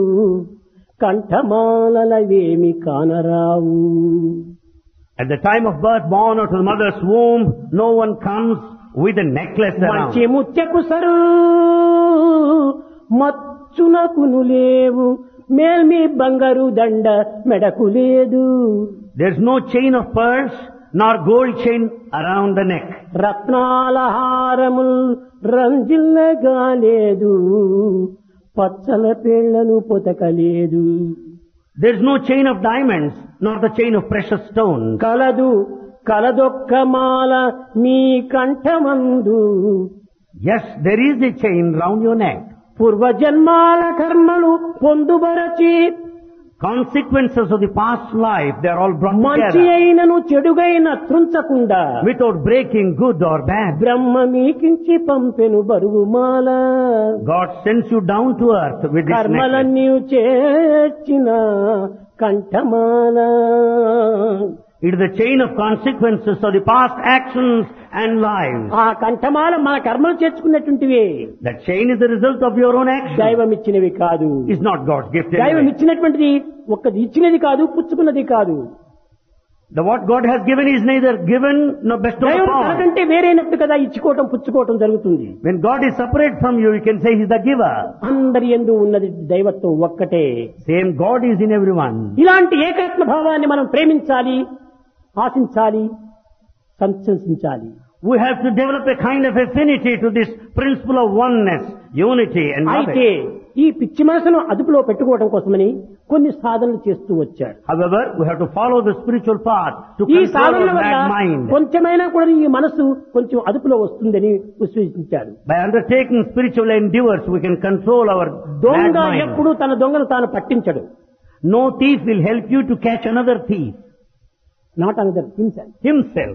కంఠమాలవేమి కానరావు. At the time of birth, born out of the mother's womb, no one comes with a necklace around. మంచి ముత్యపు sir మచ్చునకును లేవు, మేల్మి బంగారు దండ మెడకు లేదు. There's no chain of pearls, nor gold chain around the neck. రత్నాల హారముల్ రంజిల్లగా లేదు, పచ్చల పేళ్లను పొతకలేదు. There's no chain of diamonds, nor the chain of precious stones. కలదు కలదొక్క మాల మీ కంఠమందు. Yes, there is a chain round your neck. పూర్వజన్మాల కర్మలు పొందుబరచి Consequences of the past life, they are all brought మంచి together. అయినను చెడుగైన త్రుంచకుండా Without breaking good or bad. బ్రహ్మ మీకించి పంపెను బరువు మాల. God sends you down to earth with this necklace. కర్మలన్నీ చేర్చిన కంఠమాల. It is the chain of consequences of the past actions and lives. ఆ కంఠమాల మన కర్మలు చేర్చుకున్నటువంటివే, That chain is the result of your own actions. దైవం ఇచ్చినవి కాదు. It's not God's gift దైవం anyway. ఇచ్చినటువంటిది ఒక్కది ఇచ్చినది కాదు, పుచ్చుకున్నది కాదు. The what God has given is neither given nor bestowed దైవం upon. తనకంటే వేరైనట్టు కదా ఇచ్చుకోవటం పుచ్చుకోవటం జరుగుతుంది. When God is separate from you, you can say He's the giver. అందరి యందు ఉన్నది దైవత్వం ఒక్కటే. Same God is in everyone. ఇలాంటి ఏకాత్మ భావాన్ని మనం ప్రేమించాలి, ఆశించాలి, సంతసించాలి. We have to develop a kind of affinity to this principle of oneness, unity and అయితే love. ఈ పిచ్చి మనసును అదుపులో పెట్టుకోవడం కోసమని కొన్ని సాధనలు చేస్తూ వచ్చాడు. However, we have to follow the spiritual path to ఈ control సాధనల our వల్ల bad mind. కొంచెమైనా కూడా ఈ మనసు కొంచెం అదుపులో వస్తుందని విశ్వసించాడు. By undertaking spiritual endeavors, we can control our bad దొంగ mind. ఎప్పుడు తన దొంగను తాను పట్టించడు. No thief will help you to catch another thief. Not another himself. Himself.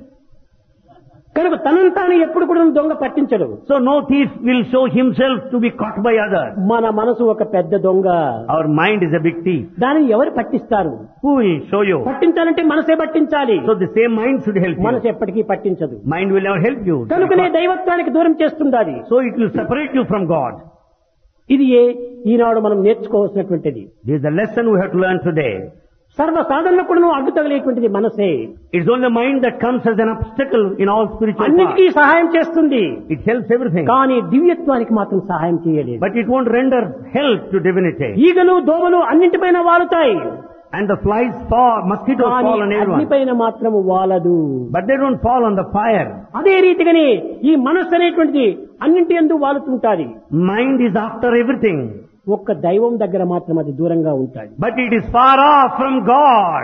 కనుక తనను తాను ఎప్పుడు కూడా దొంగ పట్టించడు. So no thief will show himself to be caught by others. మన మనసు ఒక పెద్ద దొంగ. Our mind is a big thief. దానిని ఎవరు పట్టిస్తారు? Who will show you? పట్టించాలంటే మనసే పట్టించాలి. So the same mind should help మనసు you. ఎప్పటికీ పట్టించదు. Mind will never help you. కనుకనే దైవత్వానికి దూరం చేస్తుండాలి. So it will separate you from God. ఇది ఏ ఈనాడు మనం నేర్చుకోవాల్సినటువంటిది. This is the lesson we have to learn today. సర్వ సాధనలకు కూడా అడ్డు తగిలేటువంటిది మనసే. It's only the mind that comes as an obstacle in all spiritual అన్నిటికీ paths. సహాయం చేస్తుంది, It helps everything. కానీ దివ్యత్వానికి మాత్రం సహాయం చేయలేదు. But it won't render help to divinity. ఈగలు దోమలు అన్నింటిపైన వాలుతాయి, And the flies fall, mosquitoes కానీ fall on everyone. అగ్నిపైన మాత్రం వాలదు. But they don't fall on the fire. అదే రీతిగానే ఈ మనస్సు అనేటువంటిది అన్నింటి యందు వాలుతుంటాది. Mind is after everything. ఒక్క దైవం దగ్గర మాత్రం అది దూరంగా ఉంటాది. But it is far off from God.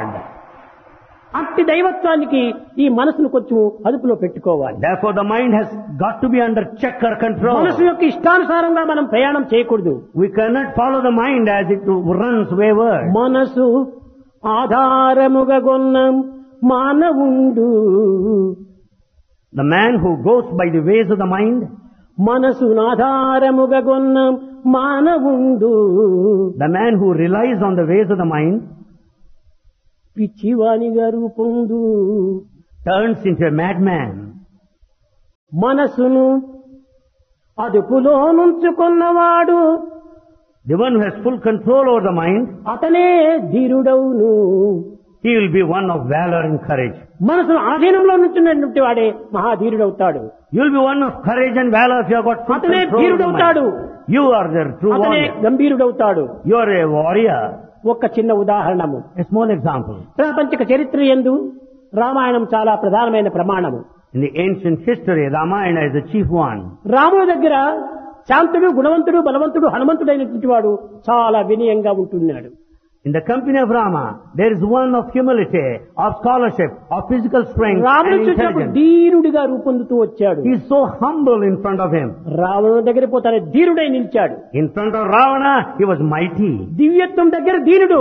అట్టి దైవత్వానికి ఈ మనసును కొంచెం అదుపులో పెట్టుకోవాలి. Therefore the mind has got to be under check or control. మనసు యొక్క ఇష్టానుసారంగా మనం ప్రయాణం చేయకూడదు. We cannot follow the mind as it runs wayward. మనసు ఆధారముగా గొన్న మానవుండు. The man who goes by the ways of the mind, మనసునాధారముగా గొన్న మానవుండు. the man who relies on the ways of the mind, పిచ్చివానిగా రూపొందు. turns into a madman. మనసును అదుపులో నుంచుకున్నవాడు The one who has full control over the mind, అతనే ధీరుడవును. he will be one of valor and courage. మనసును ఆధీనంలో నుంచున్నటువంటి వాడే మహాధీరుడవుతాడు. You will be one of courage and valor if you have got full అతనే control over the ధీరుడవుతాడు. mind. You are the true అతనే warrior. గంభీరుడవుతాడు. You are a warrior. ఒక్క చిన్న ఉదాహరణము. A small example. ప్రాపంచిక చరిత్ర యందు రామాయణం చాలా ప్రధానమైన ప్రమాణము. In the ancient history, Ramayana is the chief one. రాముడి దగ్గర శాంతుడు, గుణవంతుడు, బలవంతుడు, హనుమంతుడైనటువంటి వాడు చాలా వినయంగా ఉంటున్నాడు. In the company of Rama, there is one of humility, of scholarship, of physical strength రాముడు and చూసినప్పుడు intelligence. ధీరుడిగా రూపొందుతూ వచ్చాడు. He is so humble in front of him. రావణుడి దగ్గర పోతానే ధీరుడై నిలిచాడు. In front of Ravana, he was mighty. దివ్యత్వం దగ్గర ధీరుడు,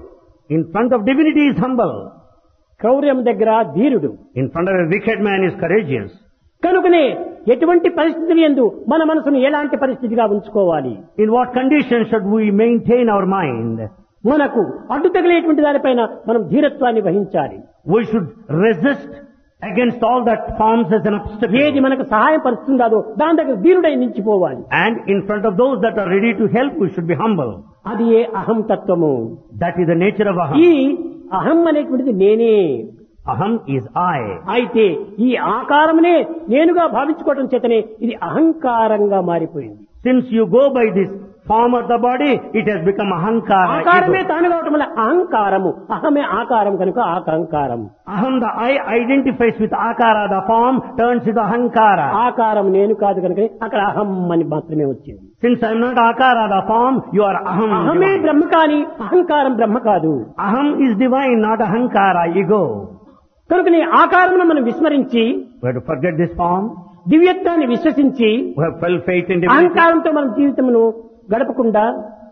In front of divinity, he is humble. క్రౌర్యం దగ్గర ధీరుడు. In front of a wicked man, he is courageous. కనుకనే ఎటువంటి పరిస్థితులు యందు మన మనసును ఎలాంటి పరిస్థితిగా ఉంచుకోవాలి, In what conditions should we maintain our mind? మనకు అడ్డు తగిలేటువంటి దానిపైన మనం ధీరత్వాన్ని వహించాలి. We should resist against all that forms as an obstacle. ఏది మనకు సహాయం పరుస్తుందో దాని దగ్గర ధీరుడై నిలిచిపోవాలి. And in front of those that are ready to help, we should be humble. అది ఏ అహం తత్వము. That is the nature of ఈ aham. అహం అనేటువంటిది నేనే. Aham is I. అయితే ఈ ఆకారమునే నేనుగా భావించుకోవటం చేతనే ఇది అహంకారంగా మారిపోయింది. Since you go by this form of the body, it has become ahankara. ఆకారమే ego. తాను కావటం వల్ల అహంకారము, అహమే ఆకారం కనుక ఆకాంకారం. Aham, the I identifies with akara, the form turns into ahankara. ఆకారం నేను కాదు కనుక అక్కడ అహం అని మాత్రమే వచ్చింది. Since I am not akara, the form, you are aham. అహమే divine. బ్రహ్మ కాని అహంకారం బ్రహ్మ కాదు. Aham is divine, not ahankara, ego. కనుక నీ ఆకారమును మనం విస్మరించి We have to forget this form. దివ్యత్వాన్ని విశ్వసించి We have full faith in divinity. అహంకారంతో మన జీవితమును గడపకుండా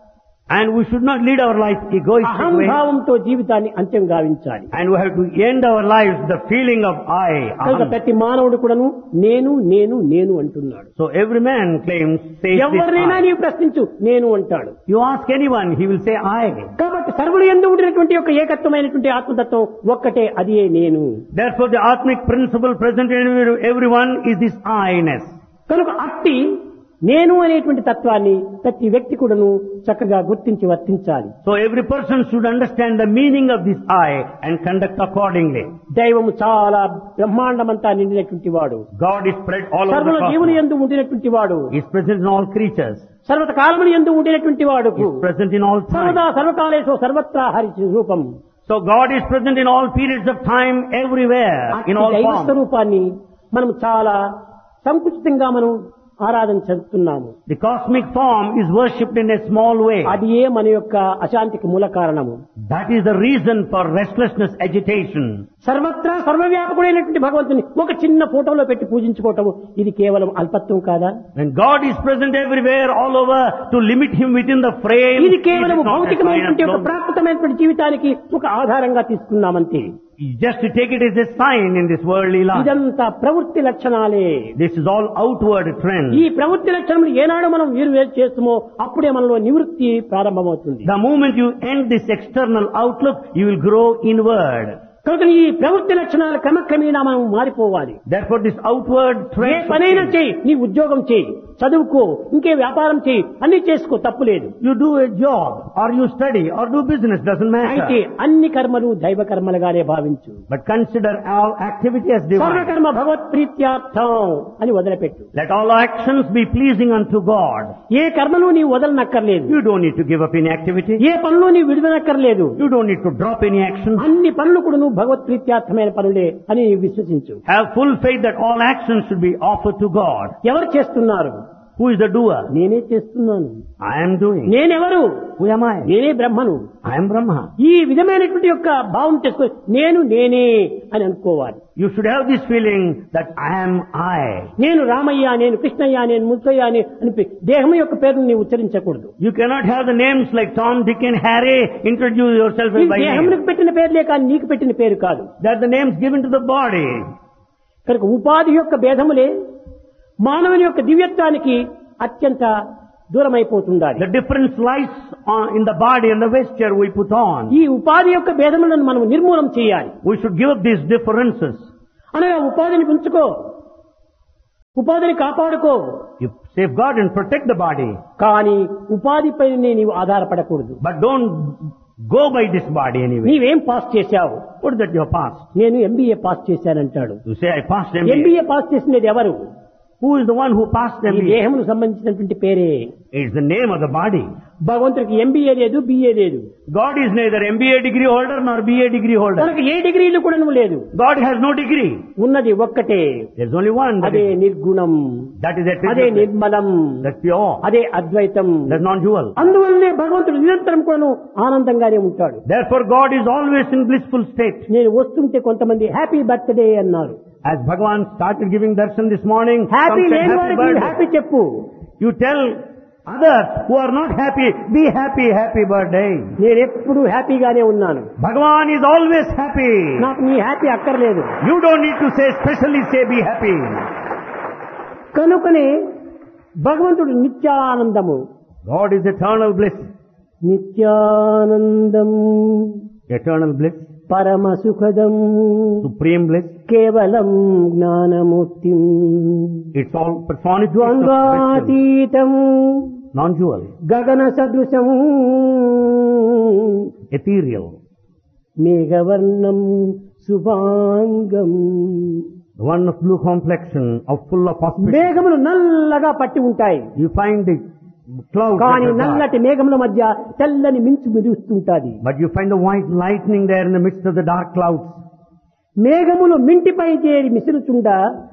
And we should not lead our life egoistic way. అహంభావంతో జీవితాన్ని అంత్యం గావించాలి. And we have to end our lives the feeling of I. కనుక Aham. ప్రతి మానవుడు కూడాను నేను నేను నేను అంటున్నాడు. So every man claims, says ఎవరినైనా this I. నీవు ప్రశ్నించు నేను అంటాడు. You ask anyone, he will say I. కాబట్టి సర్వులు ఎందు ఉండినటువంటి యొక్క ఏకత్వమైనటువంటి ఆత్మతత్వం ఒక్కటే, అది నేను. Therefore the Atmic principle present in every- everyone is this I-ness. కనుక అట్టి నేను అనేటువంటి తత్వాన్ని ప్రతి వ్యక్తి కూడాను చక్కగా గుర్తించి వర్తించాలి. So every person should understand the meaning of this I and conduct accordingly. దైవము చాలా బ్రహ్మాండమంతా నిండినటువంటి వాడు. God is spread all over సర్వుల the జీవులు cosmos. ఎందు ఉండినటువంటి వాడు. He is present in all creatures. సర్వత కాలములు ఎందు ఉండినటువంటి వాడు. He is present in all సర్వదా time. సర్వకాలేషు సర్వత్రా హరి రూపం. So God is present in all periods of time, everywhere, in all దైవ forms. స్వరూపాన్ని మనం చాలా సంకుచితంగా మనం ఆరాధన చేస్తున్నాము. The cosmic form is worshipped in a small way. అది ఏ మన యొక్క అశాంతికి మూల కారణము. That is the reason for restlessness, agitation. సర్వత్రా సర్వవ్యాపకుడైనటువంటి భగవంతుని ఒక చిన్న ఫోటోలో పెట్టి పూజించుకోవటం ఇది కేవలం అల్పత్వం కాదా? When God is present everywhere, all over, to limit Him within the frame, ఇది it కేవలం is not a sign భౌతికమైనటువంటి of ఒక love. ప్రాకృతమైనటువంటి జీవితానికి ఒక ఆధారంగా తీసుకున్నామంతే. Just to take it as a sign in this worldly life. ఇదంతా ప్రవృత్తి లక్షణాలే. This is all outward trend. ఈ ప్రవృత్తి లక్షణములు ఏనాడు మనం వీరు వేరు చేస్తామో అప్పుడే మనలో నివృత్తి ప్రారంభమవుతుంది. The moment you end this external outlook, you will grow inward. కనుక ఈ ప్రవృత్తి లక్షణాలు క్రమక్రమేణా మనం మారిపోవాలి. Therefore this outward A trend, పనైనా చేయి, నీ ఉద్యోగం చేయి, చదువుకో, ఇంకే వ్యాపారం చేయి, అన్ని చేసుకో, తప్పులేదు. you do a job, or you study, or do business, doesn't అయితే matter. అన్ని కర్మలు దైవ కర్మలుగానే భావించు. But consider all activity as divine. సర్వకర్మ భగవత్ ప్రీత్యార్థం అని వదిలిపెట్టు. Let all actions be pleasing unto God. ఏ కర్మను నీవు వదలనక్కర్లేదు. You don't need to give up any activity. ఏ పనులు నీవు విడవనక్కర్లేదు. You don't need to drop any action. అన్ని పనులు కూడా నువ్వు భగవత్ ప్రీత్యార్థమైన పనులే అని విశ్వసించు. Have full faith that all actions should be offered to God. ఎవరు చేస్తున్నారు? Who is the doer? నేనే చేస్తున్నాను. I am doing. నేనెవరు? Who am I? నేనే బ్రహ్మను. I am Brahma. ఈ విధమైనటువంటి యొక్క భావం తెచ్చుకో నేను నేనే అని అనుకోవాలి. You should have this feeling that I am I. నేను రామయ్య, నేను కృష్ణయ్య, నేను ముత్తయ్య అని అని దేహం యొక్క పేరును నీవు ఉచ్చరించకూడదు. You cannot have the names like Tom, Dick and Harry. Introduce yourself ఈ by name. దేహమునికి పెట్టిన పేర్లే కానీ నీకు పెట్టిన పేరు కాదు. That the names given to the body. కనుక ఉపాధి యొక్క భేదములే మానవుని యొక్క దివ్యత్వానికి అత్యంత దూరమైపోతుండాలి. The difference lies on, in the body and the vesture we put on. ఈ ఉపాధి యొక్క భేదములను మనం నిర్మూలం చేయాలి. We should give up these differences. అనగా ఉపాధిని ఉంచుకో, ఉపాధిని కాపాడుకో, You safeguard and protect the body. కానీ ఉపాధిపైనే నీవు ఆధారపడకూడదు. But don't go by this body anyway. నీవేం పాస్ చేశావు? What is that you have passed? నేను MBA pass చేశానంటాడు. You say I passed M B A. MBA pass చేసినది ఎవరు? Who is the one who passed ఈ M B A? దేహమును సంబంధించినటువంటి పేరే. It's the name of the body. భగవంతుడికి MBA లేదు, BA లేదు. God is neither M B A degree holder nor B A degree holder. తనకు ఏ డిగ్రీలు కూడా లేదు. God has no degree. ఉన్నది ఒక్కటే. There's only one. That అదే is, నిర్గుణం, that is అదే attribute. నిర్మలం, That's pure. అదే అద్వైతం. That's non-dual. అందువల్లనే భగవంతుడు నిరంతరం కూడాను ఆనందంగానే ఉంటాడు. Therefore God is always in blissful state. నేను వస్తుంటే కొంతమంది హ్యాపీ బర్త్డే అన్నారు. As Bhagavan started giving darshan this morning, happy some said లేని happy వారికి birthday. హ్యాపీ చెప్పు. You tell others who are not happy, be happy, happy birthday. నేను ఎప్పుడు హ్యాపీగానే ఉన్నాను. Bhagavan is always happy. నాకు నీ హ్యాపీ అక్కర్లేదు. You don't need to say specially say be happy. కనుకనే భగవంతుడు నిత్యానందము. God is eternal bliss. Nityanandam Eternal bliss. పరమ సుఖదం Supreme bliss. కేవలం జ్ఞానమూర్తిం It's all personification of ద్వంద్వాతీతం non-dual, గగన సదృశం ethereal. మేఘవర్ణం శుభాంగం. The one of blue complexion, of full of auspicious. మేఘములు నల్లగా పట్టి ఉంటాయి. You find the clouds that కానీ are dark. నల్లటి మేఘముల మధ్య తెల్లని మించు మెరుస్తుంటాది. But you find the white lightning there in the midst of the dark clouds. మేఘములు మింటిపై చేరి మిసురుచుండ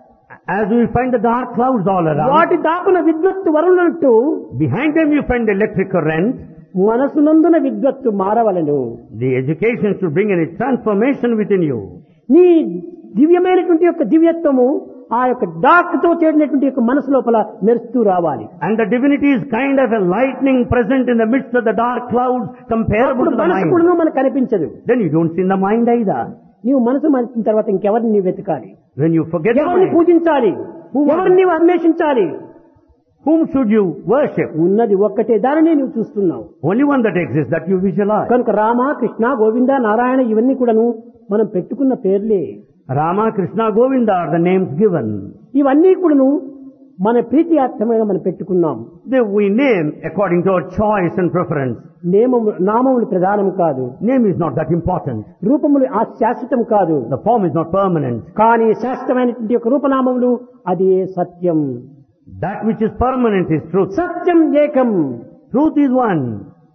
As we find the dark clouds all around, వాటి దాపున విద్వత్తు వరుణట్టు behind them you find the electric current. మనసునందున విద్వత్తు మారవలను. The education should bring a transformation within you. నీ దివ్యమైనటువంటి యొక్క దివ్యత్వము ఆ యొక్క dark తో చేరినటువంటి యొక్క మనసు లోపల మెరుస్తూ రావాలి. And the divinity is kind of a lightning present in the midst of the dark clouds comparable అప్పుడు to the మనసు mind. కూడా మనకు కనిపించదు. Then you don't see in the mind either. నీవు మనసు మరిచిన తర్వాత ఇంకెవరిని నీవు వెతకాలి? When you forget the ఎవరిని mind, పూజించాలి? ఎవరిని నీవు అన్వేషించాలి? whom should you worship? ఉన్నది ఒక్కటే, దానినే నీవు చూస్తున్నావు. Only one that exists, that you visualize. కనుక రామ, కృష్ణ, గోవింద, నారాయణ ఇవన్నీ కూడాను మనం పెట్టుకున్న పేర్లే. Rama, Krishna, Govinda are the names given. ఇవన్నీ కూడాను మన ప్రీతియార్థంగా మనం పెట్టుకున్నాం. They we name according to our choice and preference. నేమము నామములు ప్రధానం కాదు. Name is not that important. రూపములు ఆ శాశ్వతం కాదు. The form is not permanent. కానీ శాశ్వతమైనటువంటి యొక్క రూపనామములు అది సత్యం. That which is permanent is truth. సత్యం ఏకం. Truth is one.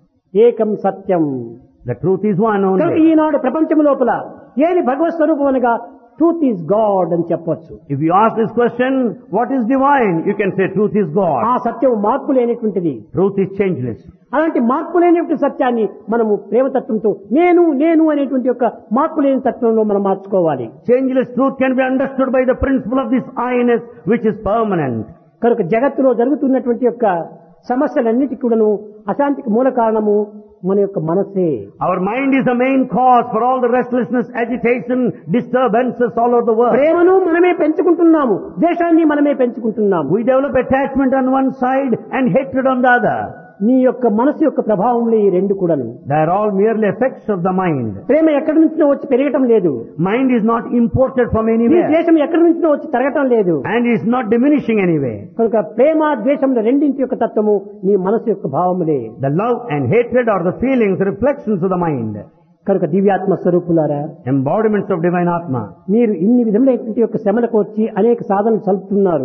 ఏకం సత్యం. The truth is one కనుక only. ఈనాడు ప్రపంచం లోపల ఏది భగవత్ స్వరూపం అనగా ట్రూత్ ఈజ్ గాడ్ అని చెప్పొచ్చు. If you ask this question, what is divine? You can say truth is ఆ God. సత్యం మార్పు లేనటువంటిది. Truth is changeless. అలాంటి మార్పు లేనటువంటి సత్యాన్ని మనము ప్రేమతత్వంతో నేను నేను అనేటువంటి యొక్క మార్పు లేని తత్వంలో మనం మార్చుకోవాలి. Changeless truth can be understood by the principle of this I-ness which is permanent. కనుక జగత్తులో జరుగుతున్నటువంటి యొక్క సమస్యలన్నిటికీ కూడాను అశాంతికి మూల కారణము మన యొక్క మనసే. Our mind is the main cause for all the restlessness, agitation, disturbances all over the world. ప్రేమను మనమే పెంచుకుంటున్నాము, ద్వేషాన్ని మనమే పెంచుకుంటున్నాము. We develop attachment on one side and hatred on the other. నీ యొక్క మనసు యొక్క ప్రభావంలో ఈ రెండు కూడాను. They are all merely effects of the mind. ప్రేమ ఎక్కడి నుంచినో వచ్చి పెరగటం లేదు. Mind is not imported from ఈ anywhere ద్వేషం ఎక్కడి నుంచినో వచ్చి తరగటం లేదు. and is not diminishing anyway. కనుక ప్రేమ ద్వేషముల రెండింటి యొక్క తత్వము నీ మనసు యొక్క భావములే. The love and hatred are the feelings, reflections of the mind. కనుక దివ్యాత్మ స్వరూపులారా, Embodiments of divine Atma. మీరు ఇన్ని విధములైనటువంటి యొక్క శ్రమలకు వచ్చి అనేక సాధనలు చలుపుతున్నారు.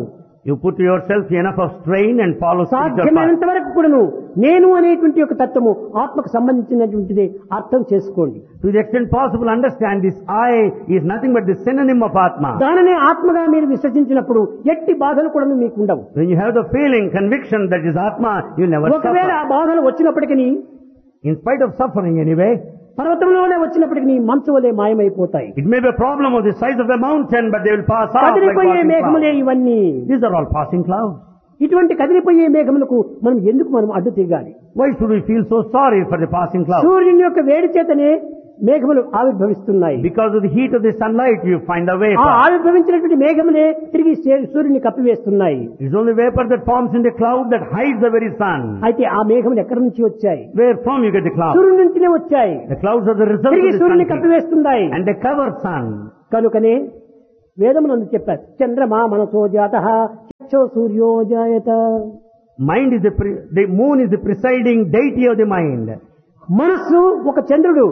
You put yourself enough of strain and follow spiritual path. సాధ్యమైనంత వరకు కూడాను నేను అనేటువంటి ఒక తత్వము ఆత్మకు సంబంధించినటువంటిది అర్థం చేసుకోండి. To the extent possible, understand this I is nothing but the synonym of Atma. దానినే ఆత్మగా మీరు విశ్వసించినప్పుడు ఎట్టి బాధలు కూడా మీకు ఉండవు. When you have the feeling, conviction that is Atma, you never ఒకవేళ ఆ suffer. బాధలు వచ్చినప్పటికీ In spite of suffering anyway, పర్వతంలోనే వచ్చినప్పటికీ మంచు వలె మాయమైపోతాయి. it may be a problem of the size of a mountain, but they will pass off like కదిలిపోయే passing మేఘములే clouds. ఇవన్నీ. These are all passing clouds. ఇటువంటి కదిలిపోయే మేఘములకు మనం ఎందుకు మనం అడ్డు తిరగాలి? Why should we feel so sorry for the passing clouds? సూర్యుని యొక్క వేడి చేతనే మేఘములు ఆవిర్భవిస్తున్నాయి. Because of the heat of the sunlight, you find a ఆ vapor. ఆవిర్భవించినటువంటి మేఘములే తిరిగి సే- సూర్యుని కప్పివేస్తున్నాయి. It's only vapor that forms in the cloud that hides the very sun. అయితే ఆ మేఘములు ఎక్కడి నుంచి వచ్చాయి? Where from you get the clouds? సూర్యుని నుంచినే వచ్చాయి. The clouds are the result తిరిగి of the సూర్యుని sun heat. కప్పివేస్తున్నాయి. And they cover sun. కనుకనే వేదమునందు చెప్పారు, చంద్రమా మనసో జాతః చక్షో సూర్యో జాయత. Mind is the, pre- the moon is the presiding deity of the mind. మనస్సు ఒక చంద్రుడు,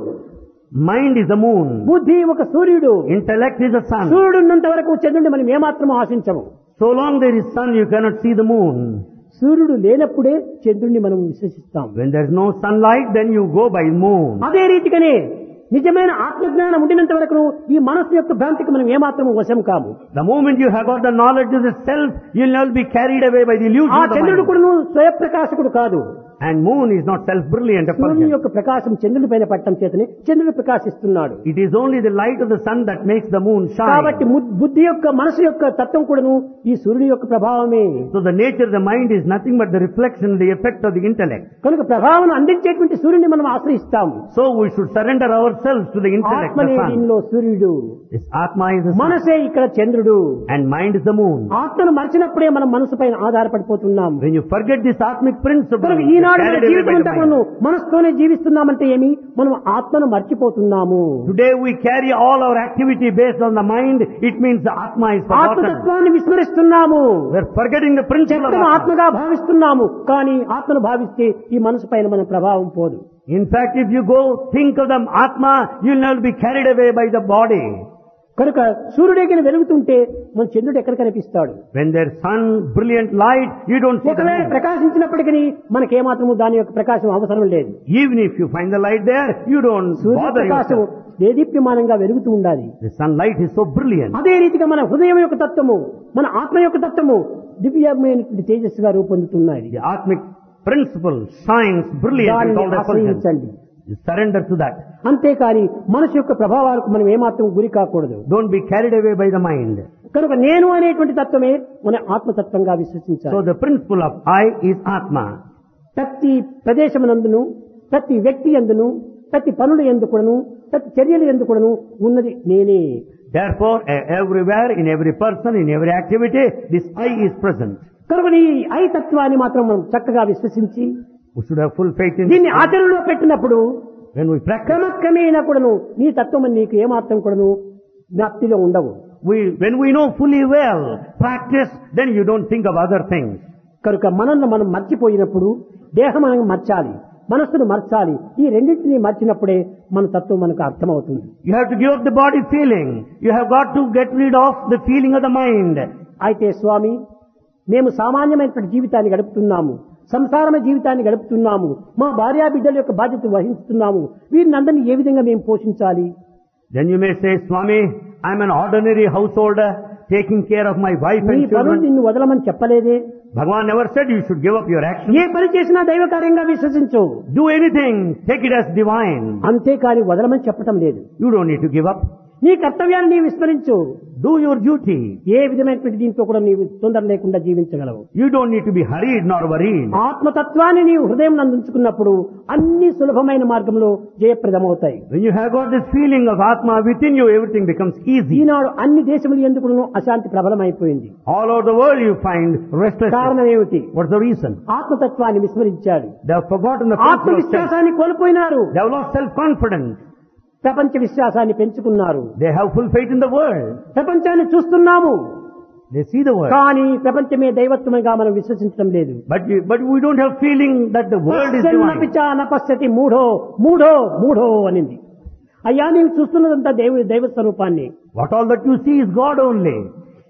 Mind is the moon. బుద్ధి ఒక సూర్యుడు. Intellect is the sun. సూర్యుడు ఉన్నంత వరకు చంద్రుడిని మనం ఏమాత్రం ఆశించము. So long there is sun, you cannot see the moon. సూర్యుడు లేనప్పుడే చంద్రుడిని మనం విశ్వసిస్తాం. When there is no sunlight, then you go by moon. అదే రీతిగానే నిజమైన ఆత్మజ్ఞానం ఉండినంత వరకు ఈ మనస్సు యొక్క భ్రాంతికి మనం ఏమాత్రం వశం కాము. The moment you have got the knowledge of the self, you will not be carried away by the illusion ఆ of the చంద్రుడు mind. కూడా స్వయప్రకాశకుడు కాదు. And moon is not self-brilliant a సూర్యుని person. యొక్క ప్రకాశం చంద్రుడి పైన పట్టడం చేతనే చంద్రుడు ప్రకాశిస్తున్నాడు. It is only the light of the sun that makes the moon కాబట్టి shine. ము- బుద్ధి యొక్క మనసు యొక్క తత్వం కూడాను ఈ సూర్యుని యొక్క ప్రభావమే. So the nature of the mind is nothing but the reflection, the effect of the intellect. కనుక ప్రభావం అందించేటువంటి సూర్యుని మనం ఆశ్రయిస్తాము. So we should surrender ourselves to the intellect, ఆత్మనే the sun. దీనిలో సూర్యుడు, This Atma is the sun. మనసే ఇక్కడ చంద్రుడు. And mind is the moon. ఆత్మను మర్చినప్పుడే మనం మనసు పైన ఆధారపడిపోతున్నాం. When you forget this atmic principle, కనుక you are ఈనాడు మన carried away జీవితం by the అంతా mind. కూడాను మనసుతోనే జీవిస్తున్నామంటే ఏమి, మనం ఆత్మను మర్చిపోతున్నాము. Today we carry all our activity based on the mind. It means the Atma is forgotten. ఆత్మతత్వాన్ని విస్మరిస్తున్నాము. We are forgetting the principle of చెత్తను Atma. ఆత్మగా భావిస్తున్నాము. కానీ ఆత్మను భావిస్తే ఈ మనసు పైన మన ప్రభావం పోదు. In fact, if you go think of the Atma, you will not be carried away by the body. కనుక సూర్యుడికి వెలుగుతుంటే మన చంద్రుడు ఎక్కడ కనిపిస్తాడు? When there's sun, brilliant light, you don't see the ఒకవేళ moon. ప్రకాశించినప్పటికీ మనకేమాత్రము దాని యొక్క ప్రకాశం అవసరం లేదు. Even if you find the light there, you don't Surya bother Prakasam yourself. దేదీప్యమానంగా వెలుగుతూ ఉండాలి. The sunlight is so brilliant. అదే రీతిగా మన హృదయం యొక్క తత్వము, మన ఆత్మ యొక్క తత్వము దివ్యమైనటువంటి తేజస్సుగా రూపొందుతున్నాయి. The Atmic principle shines brilliant with దానిని all the effulgence. ఆశ్రయించండి. You surrender to that. అంతేకాని మనసు యొక్క ప్రభావాలకు మనం ఏమాత్రం గురి కాకూడదు. Don't be carried away by the mind. కనుక నేను అనేటువంటి తత్వమే మన ఆత్మతత్వంగా So విశ్వసించాలి. the principle of I is Atma. ప్రతి ప్రదేశమునందును, ప్రతి వ్యక్తి యందును, ప్రతి పనుల యందు కూడాను, ప్రతి చర్యల యందు కూడాను ఉన్నది నేనే. Therefore, e- everywhere, in every person, in every activity, this I is present. కనుక ఈ ఐ తత్వాన్ని మాత్రం మనం చక్కగా విశ్వసించి We should have full faith in దీన్ని this. ఆచరణలో పెట్టినప్పుడు When we practice, క్రమక్రమేణా కూడాను నీ తత్వం నీకు ఏమాత్రం కూడాను జ్ఞాప్తిలో ఉండవు. we, when we know fully well, practice, then you don't think of other things. కనుక మనల్ని మనం మర్చిపోయినప్పుడు దేహం మనం మర్చాలి, మనస్సును మర్చాలి. ఈ రెండింటినీ మర్చినప్పుడే మన తత్వం మనకు అర్థమవుతుంది. You have to give up the body feeling. You have got to get rid of the feeling of the mind. అయితే స్వామి, మేము సామాన్యమైనటువంటి జీవితాన్ని గడుపుతున్నాము, సంసారమ జీవితాన్ని గడుపుతున్నాము, మా భార్యా బిడ్డల యొక్క బాధ్యత వహిస్తున్నాము, వీరిని అందరినీ ఏ విధంగా మేము పోషించాలి? Then you may say, Swami, I'm an ordinary householder, taking care of my wife నీ and పనులు children. నిన్ను వదలమని చెప్పలేదే. Bhagavan never said you should give up your action. ఏ పని చేసినా దైవ కార్యంగా విశ్వసించు, Do anything, take it as divine. అంతేకాని వదలమని చెప్పటం లేదు. You don't need to give up. నీ కర్తవ్యాన్ని నీవు విస్మరించు. Do your duty. ఏ విధమైనటువంటి దీంతో కూడా నీవు తొందర లేకుండా జీవించగలవు. You don't need to be hurried nor worried. ఆత్మతత్వాన్ని నీవు హృదయం నందుంచుకున్నప్పుడు అన్ని సులభమైన మార్గంలో జయప్రదమవుతాయి. When you have got this feeling of Atma within you, everything becomes easy. ఈనాడు అన్ని దేశములు ఎందుకు అశాంతి ప్రబలమైపోయింది. All over the world you find restlessness. కారణం ఏమిటి? What's the reason? ఆత్మతత్వాన్ని విస్మరించాడు. They have forgotten the principle of self. ఆత్మవిశ్వాసాన్ని కోల్పోయినారు. They have lost self-confidence. ప్రపంచ విశ్వాసాన్ని పెంచుకున్నారు. They have full faith in the world. ప్రపంచాన్ని చూస్తున్నాము, They see the world. కానీ ప్రపంచమే దైవత్వముగా మనం విశ్వసించడం లేదు. But we, but we don't have feeling that the world is divine. నపశ్యతి మూఢో మూఢో మూఢో అనింది. అయ్యా నీవు చూస్తున్నదంతా దైవ దైవ స్వరూపాన్ని. What all that you see is God only.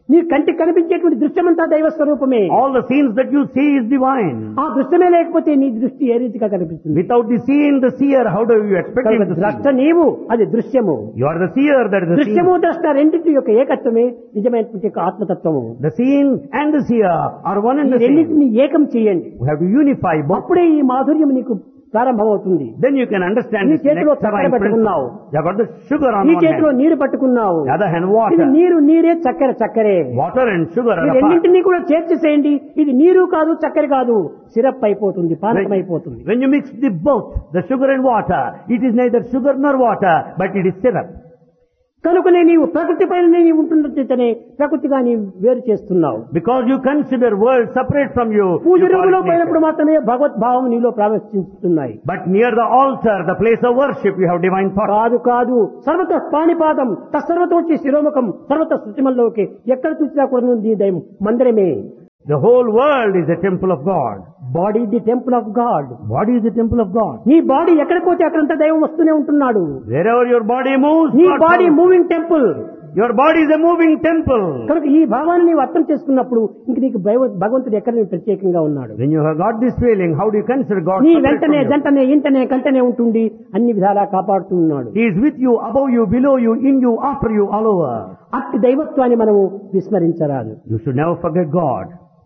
నీ కంటికి కనిపించేటువంటి దృశ్యమంతా దైవ స్వరూపమే. All the scenes that you see is divine. ఆ దృశ్యమే లేకపోతే నీ దృష్టి ఏ రీతిగా కనిపిస్తుంది? Without the seeing the seer, how do you expect him to ద్రష్ట see? నీవు, అది దృశ్యము. You are the seer, that is the దృశ్యము seer. ద్రష్ట రెండింటి యొక్క ఏకత్వమే నిజమైనటువంటి యొక్క ఆత్మతత్వము. The seeing and the seer are one and ఈ the same. రెండింటిని ఏకం చేయండి. We have to unify both. అప్పుడే ఈ మాధుర్యం నీకు ప్రారంభమవుతుంది. Then you can understand నీ this చేతిలో nectarine చక్కెర పట్టుకున్నావు. principle. You have got the sugar on నీ one చేతిలో hand. నీరు పట్టుకున్నావు. The other hand ఇది water. నీరు నీరే, చక్కెర చక్కెరే. Water and sugar ఈ are apart. రెండింటినీ కూడా చేర్చేసేయండి. ఇది నీరు కాదు, చక్కెర కాదు, సిరప్ అయిపోతుంది, పానకం అయిపోతుంది. When you mix the both, the sugar and water, it is neither sugar nor water, but it is syrup. కనుకనే నీవు ప్రకృతి పైన నీవు ఉంటున్నట్లయితేనే ప్రకృతిగా నీవు వేరు చేస్తున్నావు. Because you consider world separate from you. Puja you call రూములో it పోయినప్పుడు nature. మాత్రమే భగవద్భావం నీలో ప్రవేశిస్తున్నాయి. But near the altar, the place of worship, you have divine thought. కాదు కాదు సర్వత పాణిపాదం తత్సర్వతోచి శిరోముఖం సర్వత శృతిమల్లోకి ఎక్కడ చూసినా కూడా నీ దైవం మందిరమే. The whole world is a temple of God. Body the temple of God. Body is the temple of God. నీ body ఎక్కడ పోతే అక్కడంతా దైవం వస్తూనే ఉంటున్నాడు. Wherever your body moves, నీ God body moves. Moving temple. Your body is a moving temple. కనుక ఈ భావాన్ని నీవు అర్థం చేసుకున్నప్పుడు ఇంక నీకు భగవ- భగవంతుడు ఎక్కడ నీవు ప్రత్యేకంగా ఉన్నాడు. When you have got this feeling, how do you consider God నీ separate వెంటనే from you? జంటనే ఇంటనే కంటనే ఉంటుండి అన్ని విధాలా కాపాడుతూ ఉన్నాడు. He is with you, above you, below you, in you, after you, all over. అట్టి దైవత్వాన్ని మనము విస్మరించరాదు. You should never forget God.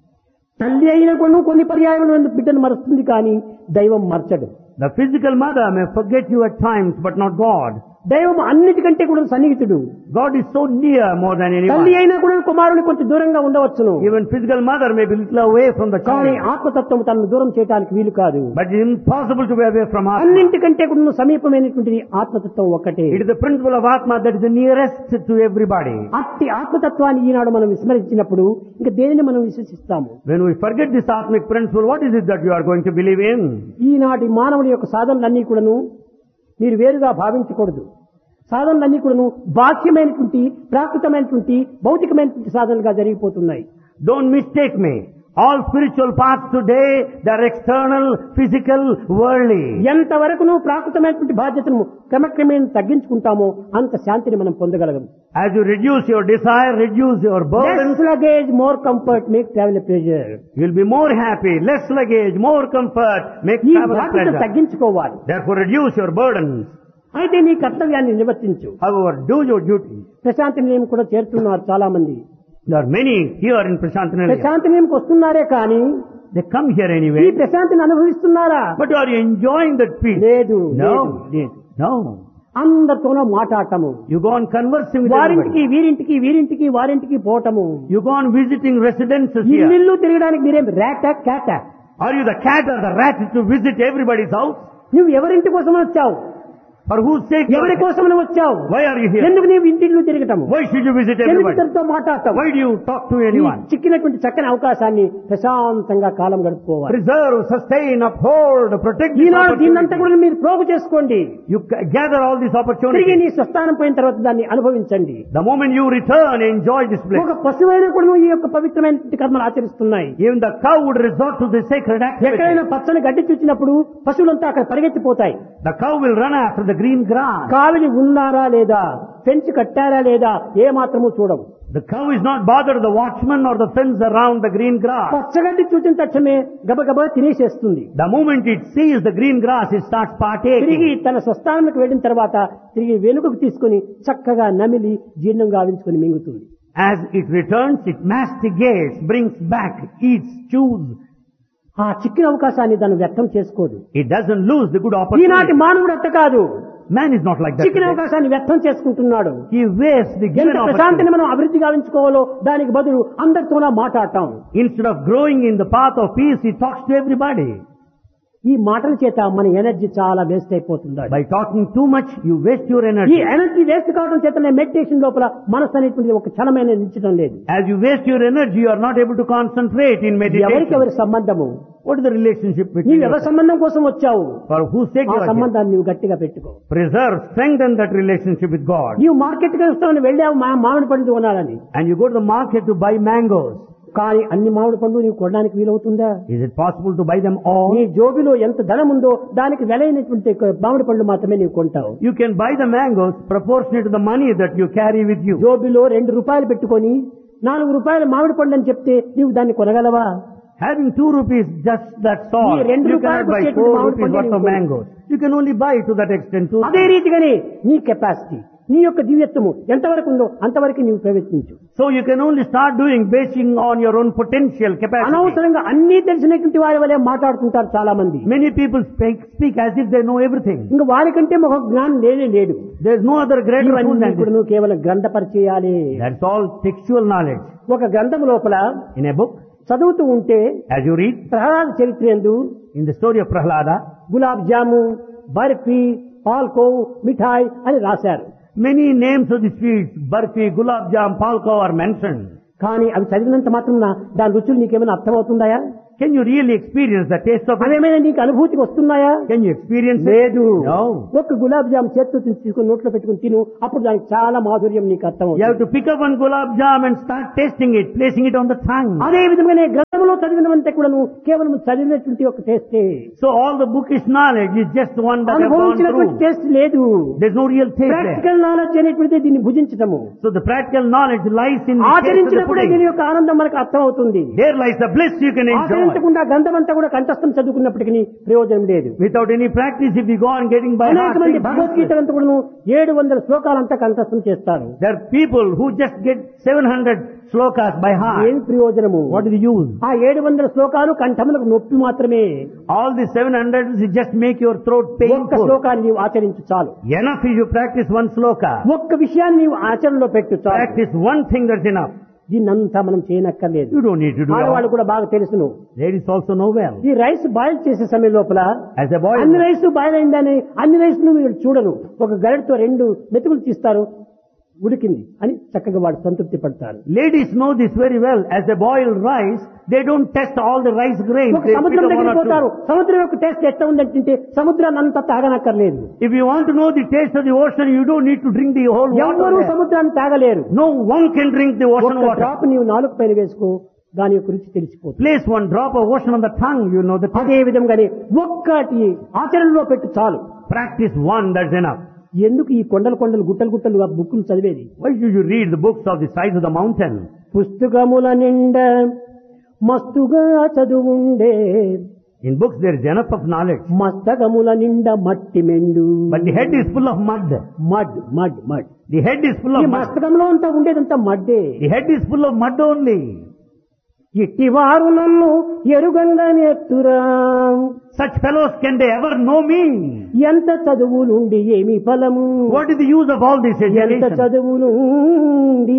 తల్లి అయిన కొన్ని కొన్ని పర్యాయములు బిడ్డను మరుస్తుంది కానీ దైవం మర్చడు. The physical mother may forget you at times, but not God. దైవం అన్నిటికంటే కూడా సన్నిహితుడు. God is so near more than తల్లి anyone. అయినా కూడా కుమారుని కొంచెం దూరంగా ఉండవచ్చును. Even physical mother may be little away from the కానీ child. ఆత్మతత్వం తనను దూరం చేయడానికి వీలు కాదు. But it is impossible to be away from Atma. అన్నింటికంటే కూడా సమీపమైనటువంటిది ఆత్మతత్వం ఒక్కటే. It is the principle of Atma that is the nearest to everybody. అట్టి ఆత్మతత్వాన్ని ఈనాడు మనం విస్మరించినప్పుడు ఇంకా దేనిని మనం విశ్వసిస్తాము? When we forget this Atmic principle, what is it that you are going to believe in? ఈనాటి మానవుడి యొక్క సాధనలన్నీ కూడాను మీరు వేరుగా భావించకూడదు. సాధనలన్నీ కూడాను బాహ్యమైనటువంటి ప్రాకృతమైనటువంటి భౌతికమైనటువంటి సాధనలుగా జరిగిపోతున్నాయి. Don't mistake me. All spiritual paths today, they are external, physical, worldly. ఎంతవరకు నువ్వు ప్రాకృతమైనటువంటి బాధ్యతను క్రమక్రమేణ తగ్గించుకుంటామో అంత శాంతిని మనం పొందగలగం. As you reduce your desire, reduce your burdens, Less luggage, more comfort, make travel a pleasure. you'll be more happy. Less luggage, more comfort, make ఈ travel a బాధ్యత pleasure. తగ్గించుకోవాలి. Therefore reduce your burdens. అయితే నీ కర్తవ్యాన్ని నిర్వర్తించు. However, do your duty. Prashanti నిలయం కూడా చేరుతున్నారు చాలా మంది. There are many here in Prashantanilaya. Prashanti నిలయంకి వస్తున్నారే కానీ They come here ఈ anyway. ప్రశాంతిని అనుభవిస్తున్నారా? But are you enjoying that peace? లేదు. No. లేదు. No. అందరితోనూ మాట్లాడటము, You go on conversing with వారింటికి everybody. వీరింటికి వీరింటికి వారింటికి పోవటము, You go on visiting residences here. ఇల్లు తిరగడానికి మీరేం రేట క్యాట? Are you the cat or the rat to visit everybody's house? నువ్వు ఎవరింటి కోసం వచ్చావు? For whose sake? you are ఎవరి here? కోసం వచ్చావు? Why are you here? ఎందుకు నీవు ఇంటిల్లు తిరగటము? Why should you visit ఎందుకు everybody? ఇతరులతో మాట్లాడతావు? Why do you talk to ఈ anyone? చిక్కినటువంటి చక్కని అవకాశాన్ని ప్రశాంతంగా కాలం గడుపుకోవాలి. Preserve, sustain, uphold, protect this ఈనాడు దీన్నంతా opportunity. కూడా మీరు ప్రోగు చేసుకోండి. You g- gather all these తిరిగి opportunities. నీ స్వస్థానం పోయిన తర్వాత దాన్ని అనుభవించండి. The moment you return, enjoy this place. ఒక పశువైనా కూడా నువ్వు ఈ యొక్క పవిత్రమైన కర్మలు ఆచరిస్తున్నాయి. Even the cow would resort to the sacred activity. ఎక్కడైనా పచ్చని గడ్డి చూసినప్పుడు పశువులంతా అక్కడ పరిగెత్తిపోతాయి. The cow will run after the green grass. కావిలి ఉన్నారా లేదా, ఫెన్స్ కట్టారా లేదా ఏ మాత్రము చూడవు. The cow is not bothered the watchman or the fence around the green grass. పచ్చగడ్డి చూసిన తక్షణమే గబగబా తినేసేస్తుంది. The moment it sees the green grass, it starts తిరిగి partaking. తన స్వస్థానానికి వెళ్ళిన తర్వాత తిరిగి వెనుకకు తీసుకుని చక్కగా నమిలి జీర్ణం గావించుకుని మింగుతుంది. As it returns, it masticates, brings back, eats, chews. ఆ చిక్కిన అవకాశాన్ని దాన్ని వ్యక్తం చేసుకోదు. It doesn't lose the good ఈనాటి opportunity. మానవుడు అట్ట కాదు. Man is not like that చిక్కిన today. అవకాశాన్ని వ్యక్తం చేసుకుంటున్నాడు. He wastes the given ఎంత ప్రశాంతిని opportunity. మనం అభివృద్ధి గావించుకోవాలో దానికి బదులు అందరితోనా మాట్లాడటం. Instead of growing in the path of peace, he talks to everybody. ఈ మాటల చేత మన ఎనర్జీ చాలా వేస్ట్ అయిపోతుంది. By talking too much, you waste your ఈ energy. ఎనర్జీ వేస్ట్ కావడం చేతనే మెడిటేషన్ లోపల మనసు అనేటువంటిది ఒక క్షణమైన నిలిచడం లేదు. As you waste your energy, you are not able to concentrate in ఎవరికి meditation. ఎవరి సంబంధము? What is the relationship between నీవు you? ఎవరి సంబంధం కోసం వచ్చావు? For whose sake ఆ you are here? సంబంధాన్ని నువ్వు గట్టిగా పెట్టుకో. Preserve, strengthen that relationship with God. నీవు మార్కెట్ కి వస్తావని వెళ్ళావు మా మామిడి పండు కొనాలని, And you go to the market to buy mangoes. కానీ అన్ని మామిడి పండు నీవు కొనడానికి వీలవుతుందా? Is it possible to buy them all? నీ జోబిలో ఎంత ధనం ఉందో దానికి వెలైనటువంటి మామిడి పండు మాత్రమే నీవు కొంటావు. You can buy the mangoes proportionate to the money that you carry with you. జోబిలో రెండు రూపాయలు పెట్టుకొని నాలుగు రూపాయలు మామిడి పండు అని చెప్తే నీవు దాన్ని కొనగలవా? Having two rupees, just that's all. ఈ రెండు You cannot రూపాయలకు buy వచ్చేటువంటి four మామిడి rupees పండు worth of నీవు mangoes. You can only buy to that extent two అదే rupees. రీతిగానే నీ కెపాసిటీ, నీ యొక్క దివ్యత్వము ఎంతవరకు ఉందో అంతవరకు నీవు ప్రయత్నించు. So you can only start doing basing on your own potential capacity. అనవసరంగా అన్ని తెలిసినటువంటి వారి వలె మాట్లాడుతుంటారు చాలా మంది. Many people speak, speak as if they know everything. ఇంకా వారికంటే ఒక జ్ఞానం లేనే లేదు. There is no other greater fool ఇవన్నీ than ఇప్పుడు this. నువ్వు కేవలం గ్రంథ పరిచయాలే. That's all textual knowledge. ఒక గ్రంథం లోపల In a book, చదువుతూ ఉంటే as you read, ప్రహ్లాద చరిత్ర యందు in the story of Prahlada, gulab జాము, బర్ఫీ, పాల్కోవ్, మిఠాయి అని రాశారు. many names of the sweets, barfi, gulab jam, palko are mentioned. కానీ అవి చదివినంత మాత్రం దాని రుచులు నీకేమైనా అర్థమవుతుందాయా? Can you really experience the taste of it? అవేమైనా నీకు అనుభూతికి వస్తున్నాయా? Can you experience it? లేదు. No. ఒక గులాబ్ జామ్ చేత్తో తీసుకుని నోట్లో పెట్టుకుని తిను, అప్పుడు దానికి చాలా మాధుర్యం నీకు You have అర్థమవుతుంది. to pick up one gulab jam and start tasting it, placing it on the tongue. అదే విధంగానే గ్రంథంలో చదివినవంటే కూడా నువ్వు కేవలం చదివినటువంటి ఒక టేస్టే, So all the bookish knowledge is just one that have gone అనుభవించినటువంటి through. టేస్ట్ లేదు. There's no real taste there. Practical knowledge అనేటువంటిది దీన్ని భుజించటము. So the practical knowledge lies in the taste of the ఆచరించినప్పుడే దీని pudding. యొక్క ఆనందం మనకు అర్థమవుతుంది. There lies the bliss you can enjoy. ఆచరించకుండా గ్రంథం అంతా కూడా కంఠస్థం చదువుకున్నప్పటికీ ప్రయోజనం లేదు. Without any practice, if you go on getting by అనేక heart, మంది it's భగవద్గీత useless. అంతా కూడా ఏడు వందల శ్లోకాలంతా కంఠస్థం చేస్తారు. There are people who just get seven hundred slokas by ఏం heart. ప్రయోజనము? What is the use? ఆ ఏడు వందల శ్లోకాలు కంఠములకు నొప్పి మాత్రమే. All the seven hundred is just make your throat ఒక్క painful. శ్లోకాన్ని నీవు ఆచరించు చాలు. Enough if you practice one sloka. ఒక్క విషయాన్ని నీవు ఆచరణలో పెట్టు చాలు. Practice one thing, that's enough. దీన్నంతా మనం చేయనక్కర్లేదు. You don't need to do ఆడవాళ్ళు all. కూడా బాగా తెలుసును. Ladies also know well. ఈ రైస్ బాయిల్ చేసే సమయం లోపల As a boy, అన్ని రైస్ బాయిల్ అయిందని అన్ని రైస్ ను మీరు చూడరు. ఒక గరిటతో రెండు మెతుకులు తీస్తారు, ఉడికింది అని చక్కగా వాడు సంతృప్తి పడతారు. ladies know this very well. As they boil rice, they don't test all the rice grains. ఒక They pick సముద్రం up one దగ్గరికి or పోతారు, two. సముద్రం యొక్క టేస్ట్ ఎట్లా ఉందంటే సముద్రాన్ని అంతా తాగనక్కర్లేదు. If you want to know the taste of the ocean, you don't need to drink the whole water ఎవ్వరూ there. సముద్రాన్ని తాగలేరు. No one can drink the ocean ఒక water. డ్రాప్ నీవు నాలుగు పైన వేసుకో, దాని యొక్క రుచి తెలిసిపోతుంది. Place one drop of ocean on the tongue, you know the taste. అదే విధంగానే ఒక్కటి ఆచరణలో పెట్టు చాలు. Practice one, that's enough. ఎందుకు ఈ కొండలు కొండలు గుట్టలు గుట్టలు ఆ బుక్కులు చదివేది? Why should you read the books of the size of the mountain? పుస్తకముల నిండా మస్తుగా చదువుండే, In books there is enough of knowledge. మస్తకముల నిండా మట్టి మెండు. But the head is full of mud. Mud mud mud The head is full ఈ of mud. మస్తకంలో అంతా ఉండేదంతా మడ్డే. The head is full of mud only. ఇట్టివారు నన్ను ఎరుగంగా నేర్తురా, Such fellows, can they ever know me? ఎంత చదువులుండి ఏమి ఫలము, What is the use of all this ఎంత education? చదువులుండి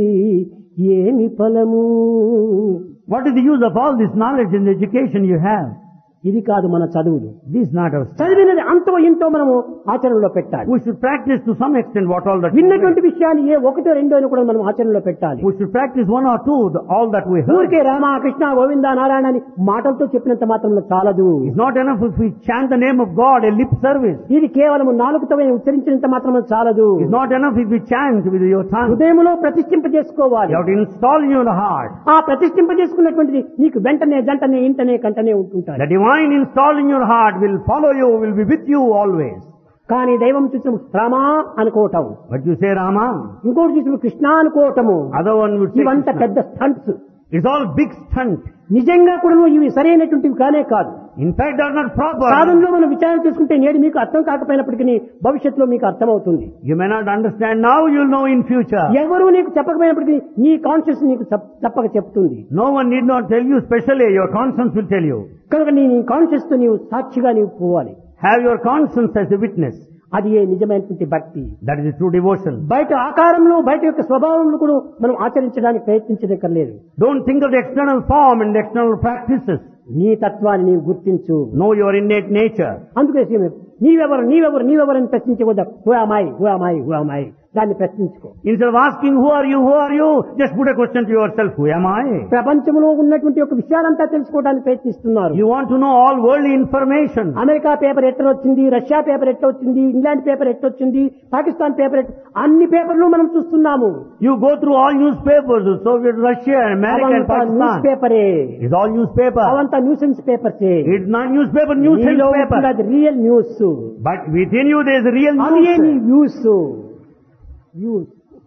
ఏమి ఫలము. What is the use of all this knowledge and education you have? ఇది కాదు మన చదువులు. This is not our study. చదివినది అంతో ఇంతో మనము ఆచరణలో పెట్టాలి. We should practice to some extent what all that we విన్నటువంటి read. విషయాలు ఏ ఒకటో రెండో అని కూడా మనం ఆచరణలో పెట్టాలి. We should practice one or two, the, all that we heard. ఊరికే రామ కృష్ణ గోవింద నారాయణ అని మాటలతో చెప్పినంత మాత్రం చాలదు. It's not enough if we chant the name of God, a lip service. ఇది కేవలం నాలుగుతో ఉచ్చరించినంత మాత్రం చాలదు. It's not enough if we chant with your tongue. హృదయంలో ప్రతిష్ఠింప చేసుకోవాలి. You have to install in your heart. ఆ ప్రతిష్ఠింప చేసుకున్నటువంటిది నీకు వెంటనే జంటనే ఇంటనే కంటనే ఉంటుంటారు. The divine installed in your heart will follow you, will be with you always. కానీ దైవం చూసిన రామా అనుకోవటం, But you say Rama, ఇంకోటి చూసిన Krishna అనుకోవటము, other one would say ఇవంతా Krishna. పెద్ద stunts. It's all big stunt. నిజంగా కూడా ఇవి సరైనటువంటివి కానే కాదు. In fact, they are not proper. సాధనలో మనం విచారణ చేసుకుంటే నేడు మీకు అర్థం కాకపోయినప్పటికీ భవిష్యత్తులో మీకు అర్థమవుతుంది. You may not understand now, you'll know in future. ఎవరు నీకు చెప్పకపోయినప్పటికీ నీ కాన్షియస్ నీకు చెప్- తప్పక చెప్తుంది. No one need not tell you specially, your conscience will tell you. కనుక నీ కాన్షియస్ తో నీవు సాక్షిగా నీవు పోవాలి. Have your conscience as a witness. అది ఏ నిజమైనటువంటి భక్తి. That is a true devotion. బయట ఆకారంలో బయట యొక్క స్వభావంలో కూడా మనం ఆచరించడానికి ప్రయత్నించదక్కర్లేదు. Don't think of the external form and the external practices. నీ తత్వాన్ని నీవు గుర్తించు. Know your innate nature. అందుకే నీవెవరు నీవెవరు నీవెవరు అని ప్రశ్నించకూడదు. హూ అమాయి హూ అమాయి హూ అమాయి దాన్ని ప్రశ్నించుకో. Instead of asking who are you, who are you, just put a question to yourself, who am I? ప్రపంచంలో ఉన్నటువంటి ఒక విషయాలంతా తెలుసుకోవడానికి ప్రయత్నిస్తున్నారు. You want to know all worldly information. America paper ఎట్లా వచ్చింది, రష్యా పేపర్ ఎట్లా వచ్చింది, ఇంగ్లాండ్ పేపర్ ఎట్లా వచ్చింది, పాకిస్తాన్ పేపర్ ఎట్లా, అన్ని పేపర్లు మనం చూస్తున్నాము. You go through all newspapers, Soviet Russia, America and అవంతా news Pakistan. పేపరే, It's all newspaper. అవంతా nuisance పేపర్సే. It's not newspaper, nuisance paper. అది real news. But within you there is real అది ఏ నీ news. News news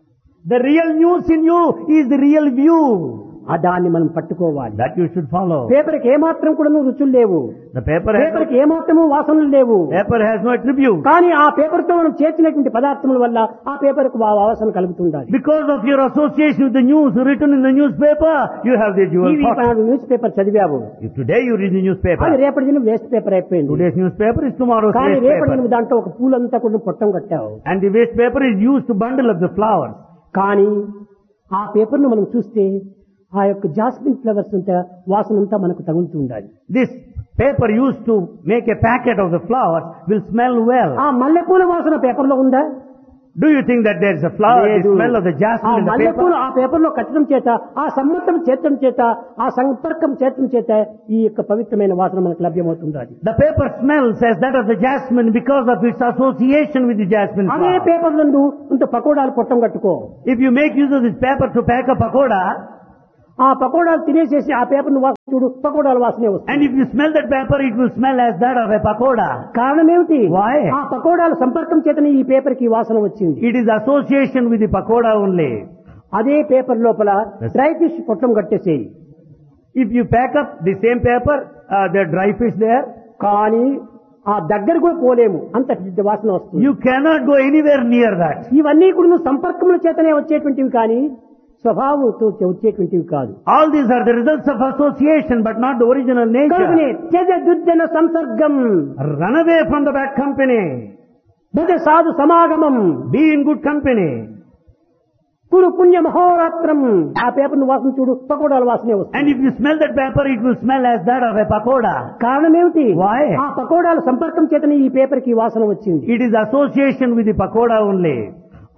The real news in you is the real view. ఆ దాన్ని మనం పట్టుకోవాలి. That you should follow. పేపర్కి ఏమాత్రం కూడా రుచులు లేవు. The paper has పేపర్కి ఏమాత్రము వాసనలు లేవు. paper has no attribute. కానీ ఆ పేపర్ తో మనం చేర్చినటువంటి పదార్థముల వల్ల ఆ పేపర్ కు వాసన కలుగుతుండాలి. Because of your association with the news written in the newspaper, you have the dual thought. News paper చదివావు. If today you read the newspaper, అది రేపటి దినం వేస్ట్ పేపర్ అయిపోయింది. Today's newspaper is tomorrow's కానీ waste రేపటి paper. దినం దాంట్లో ఒక పూలంతా కూడా పొట్టం కట్టావు. And the waste paper is used to bundle up the flowers. కానీ ఆ పేపర్ ను మనం చూస్తే ఆ యొక్క జాస్మిన్ ఫ్లవర్స్ అంతా వాసన అంతా మనకు తగులుతూ ఉండాలి. This paper used to make a packet of the flowers will smell well. ఆ మల్లెపూల వాసన పేపర్ లో ఉందా? Do you think that there is a flower, the smell of the ఆ jasmine in the మల్లెపూలు paper? ఆ పేపర్ లో కట్టడం చేత, ఆ సమ్మతం చేర్చడం చేత, ఆ సంపర్కం చేర్చడం చేత ఈ యొక్క పవిత్రమైన వాసన మనకు లభ్యమవుతుంది. The paper smells as that of the jasmine because of its association with the jasmine అదే flower. పేపర్ నందు ఇంత పకోడాలు పొట్టం కట్టుకో. If you make use of this paper to pack a pakoda, ఆ పకోడాలు తినేసేసి ఆ పేపర్ ను వాసన చూడు, పకోడాల వాసనే వస్తుంది. and if you smell that paper, it will smell as that of a pakoda. కారణం ఏమిటి? Why? ఆ పకోడాల సంపర్కం చేతనే ఈ పేపర్ కి వాసన వచ్చింది. It is association with the pakoda only. అదే పేపర్ లోపల dry fish పొట్టం కట్టేసేయి. If you pack up the same paper, uh, the dry fish there, కానీ ఆ దగ్గర కూడా పోలేము, అంత వాసన వస్తుంది. you cannot go anywhere near that. ఇవన్నీ కూడా సంపర్కముల చేతనే వచ్చేటువంటివి కానీ స్వభావంతో వచ్చేటువంటివి కాదు. All these are the results of association, but not the original కనుకనే nature. త్యజ దుర్జన సంసర్గం, Run away from the bad company. భజ సాధు సమాగమం, Be in good company. కురు పుణ్య మహోరాత్రం. ఆ పేపర్ ను వాసన చూడు, పకోడాల వాసనే వస్తుంది. And if you smell that paper, it will smell as that of a pakoda. కారణం ఏమిటి? Why? ఆ పకోడాల సంపర్కం చేతనే ఈ పేపర్ కి వాసన వచ్చింది. It is association with the pakoda only.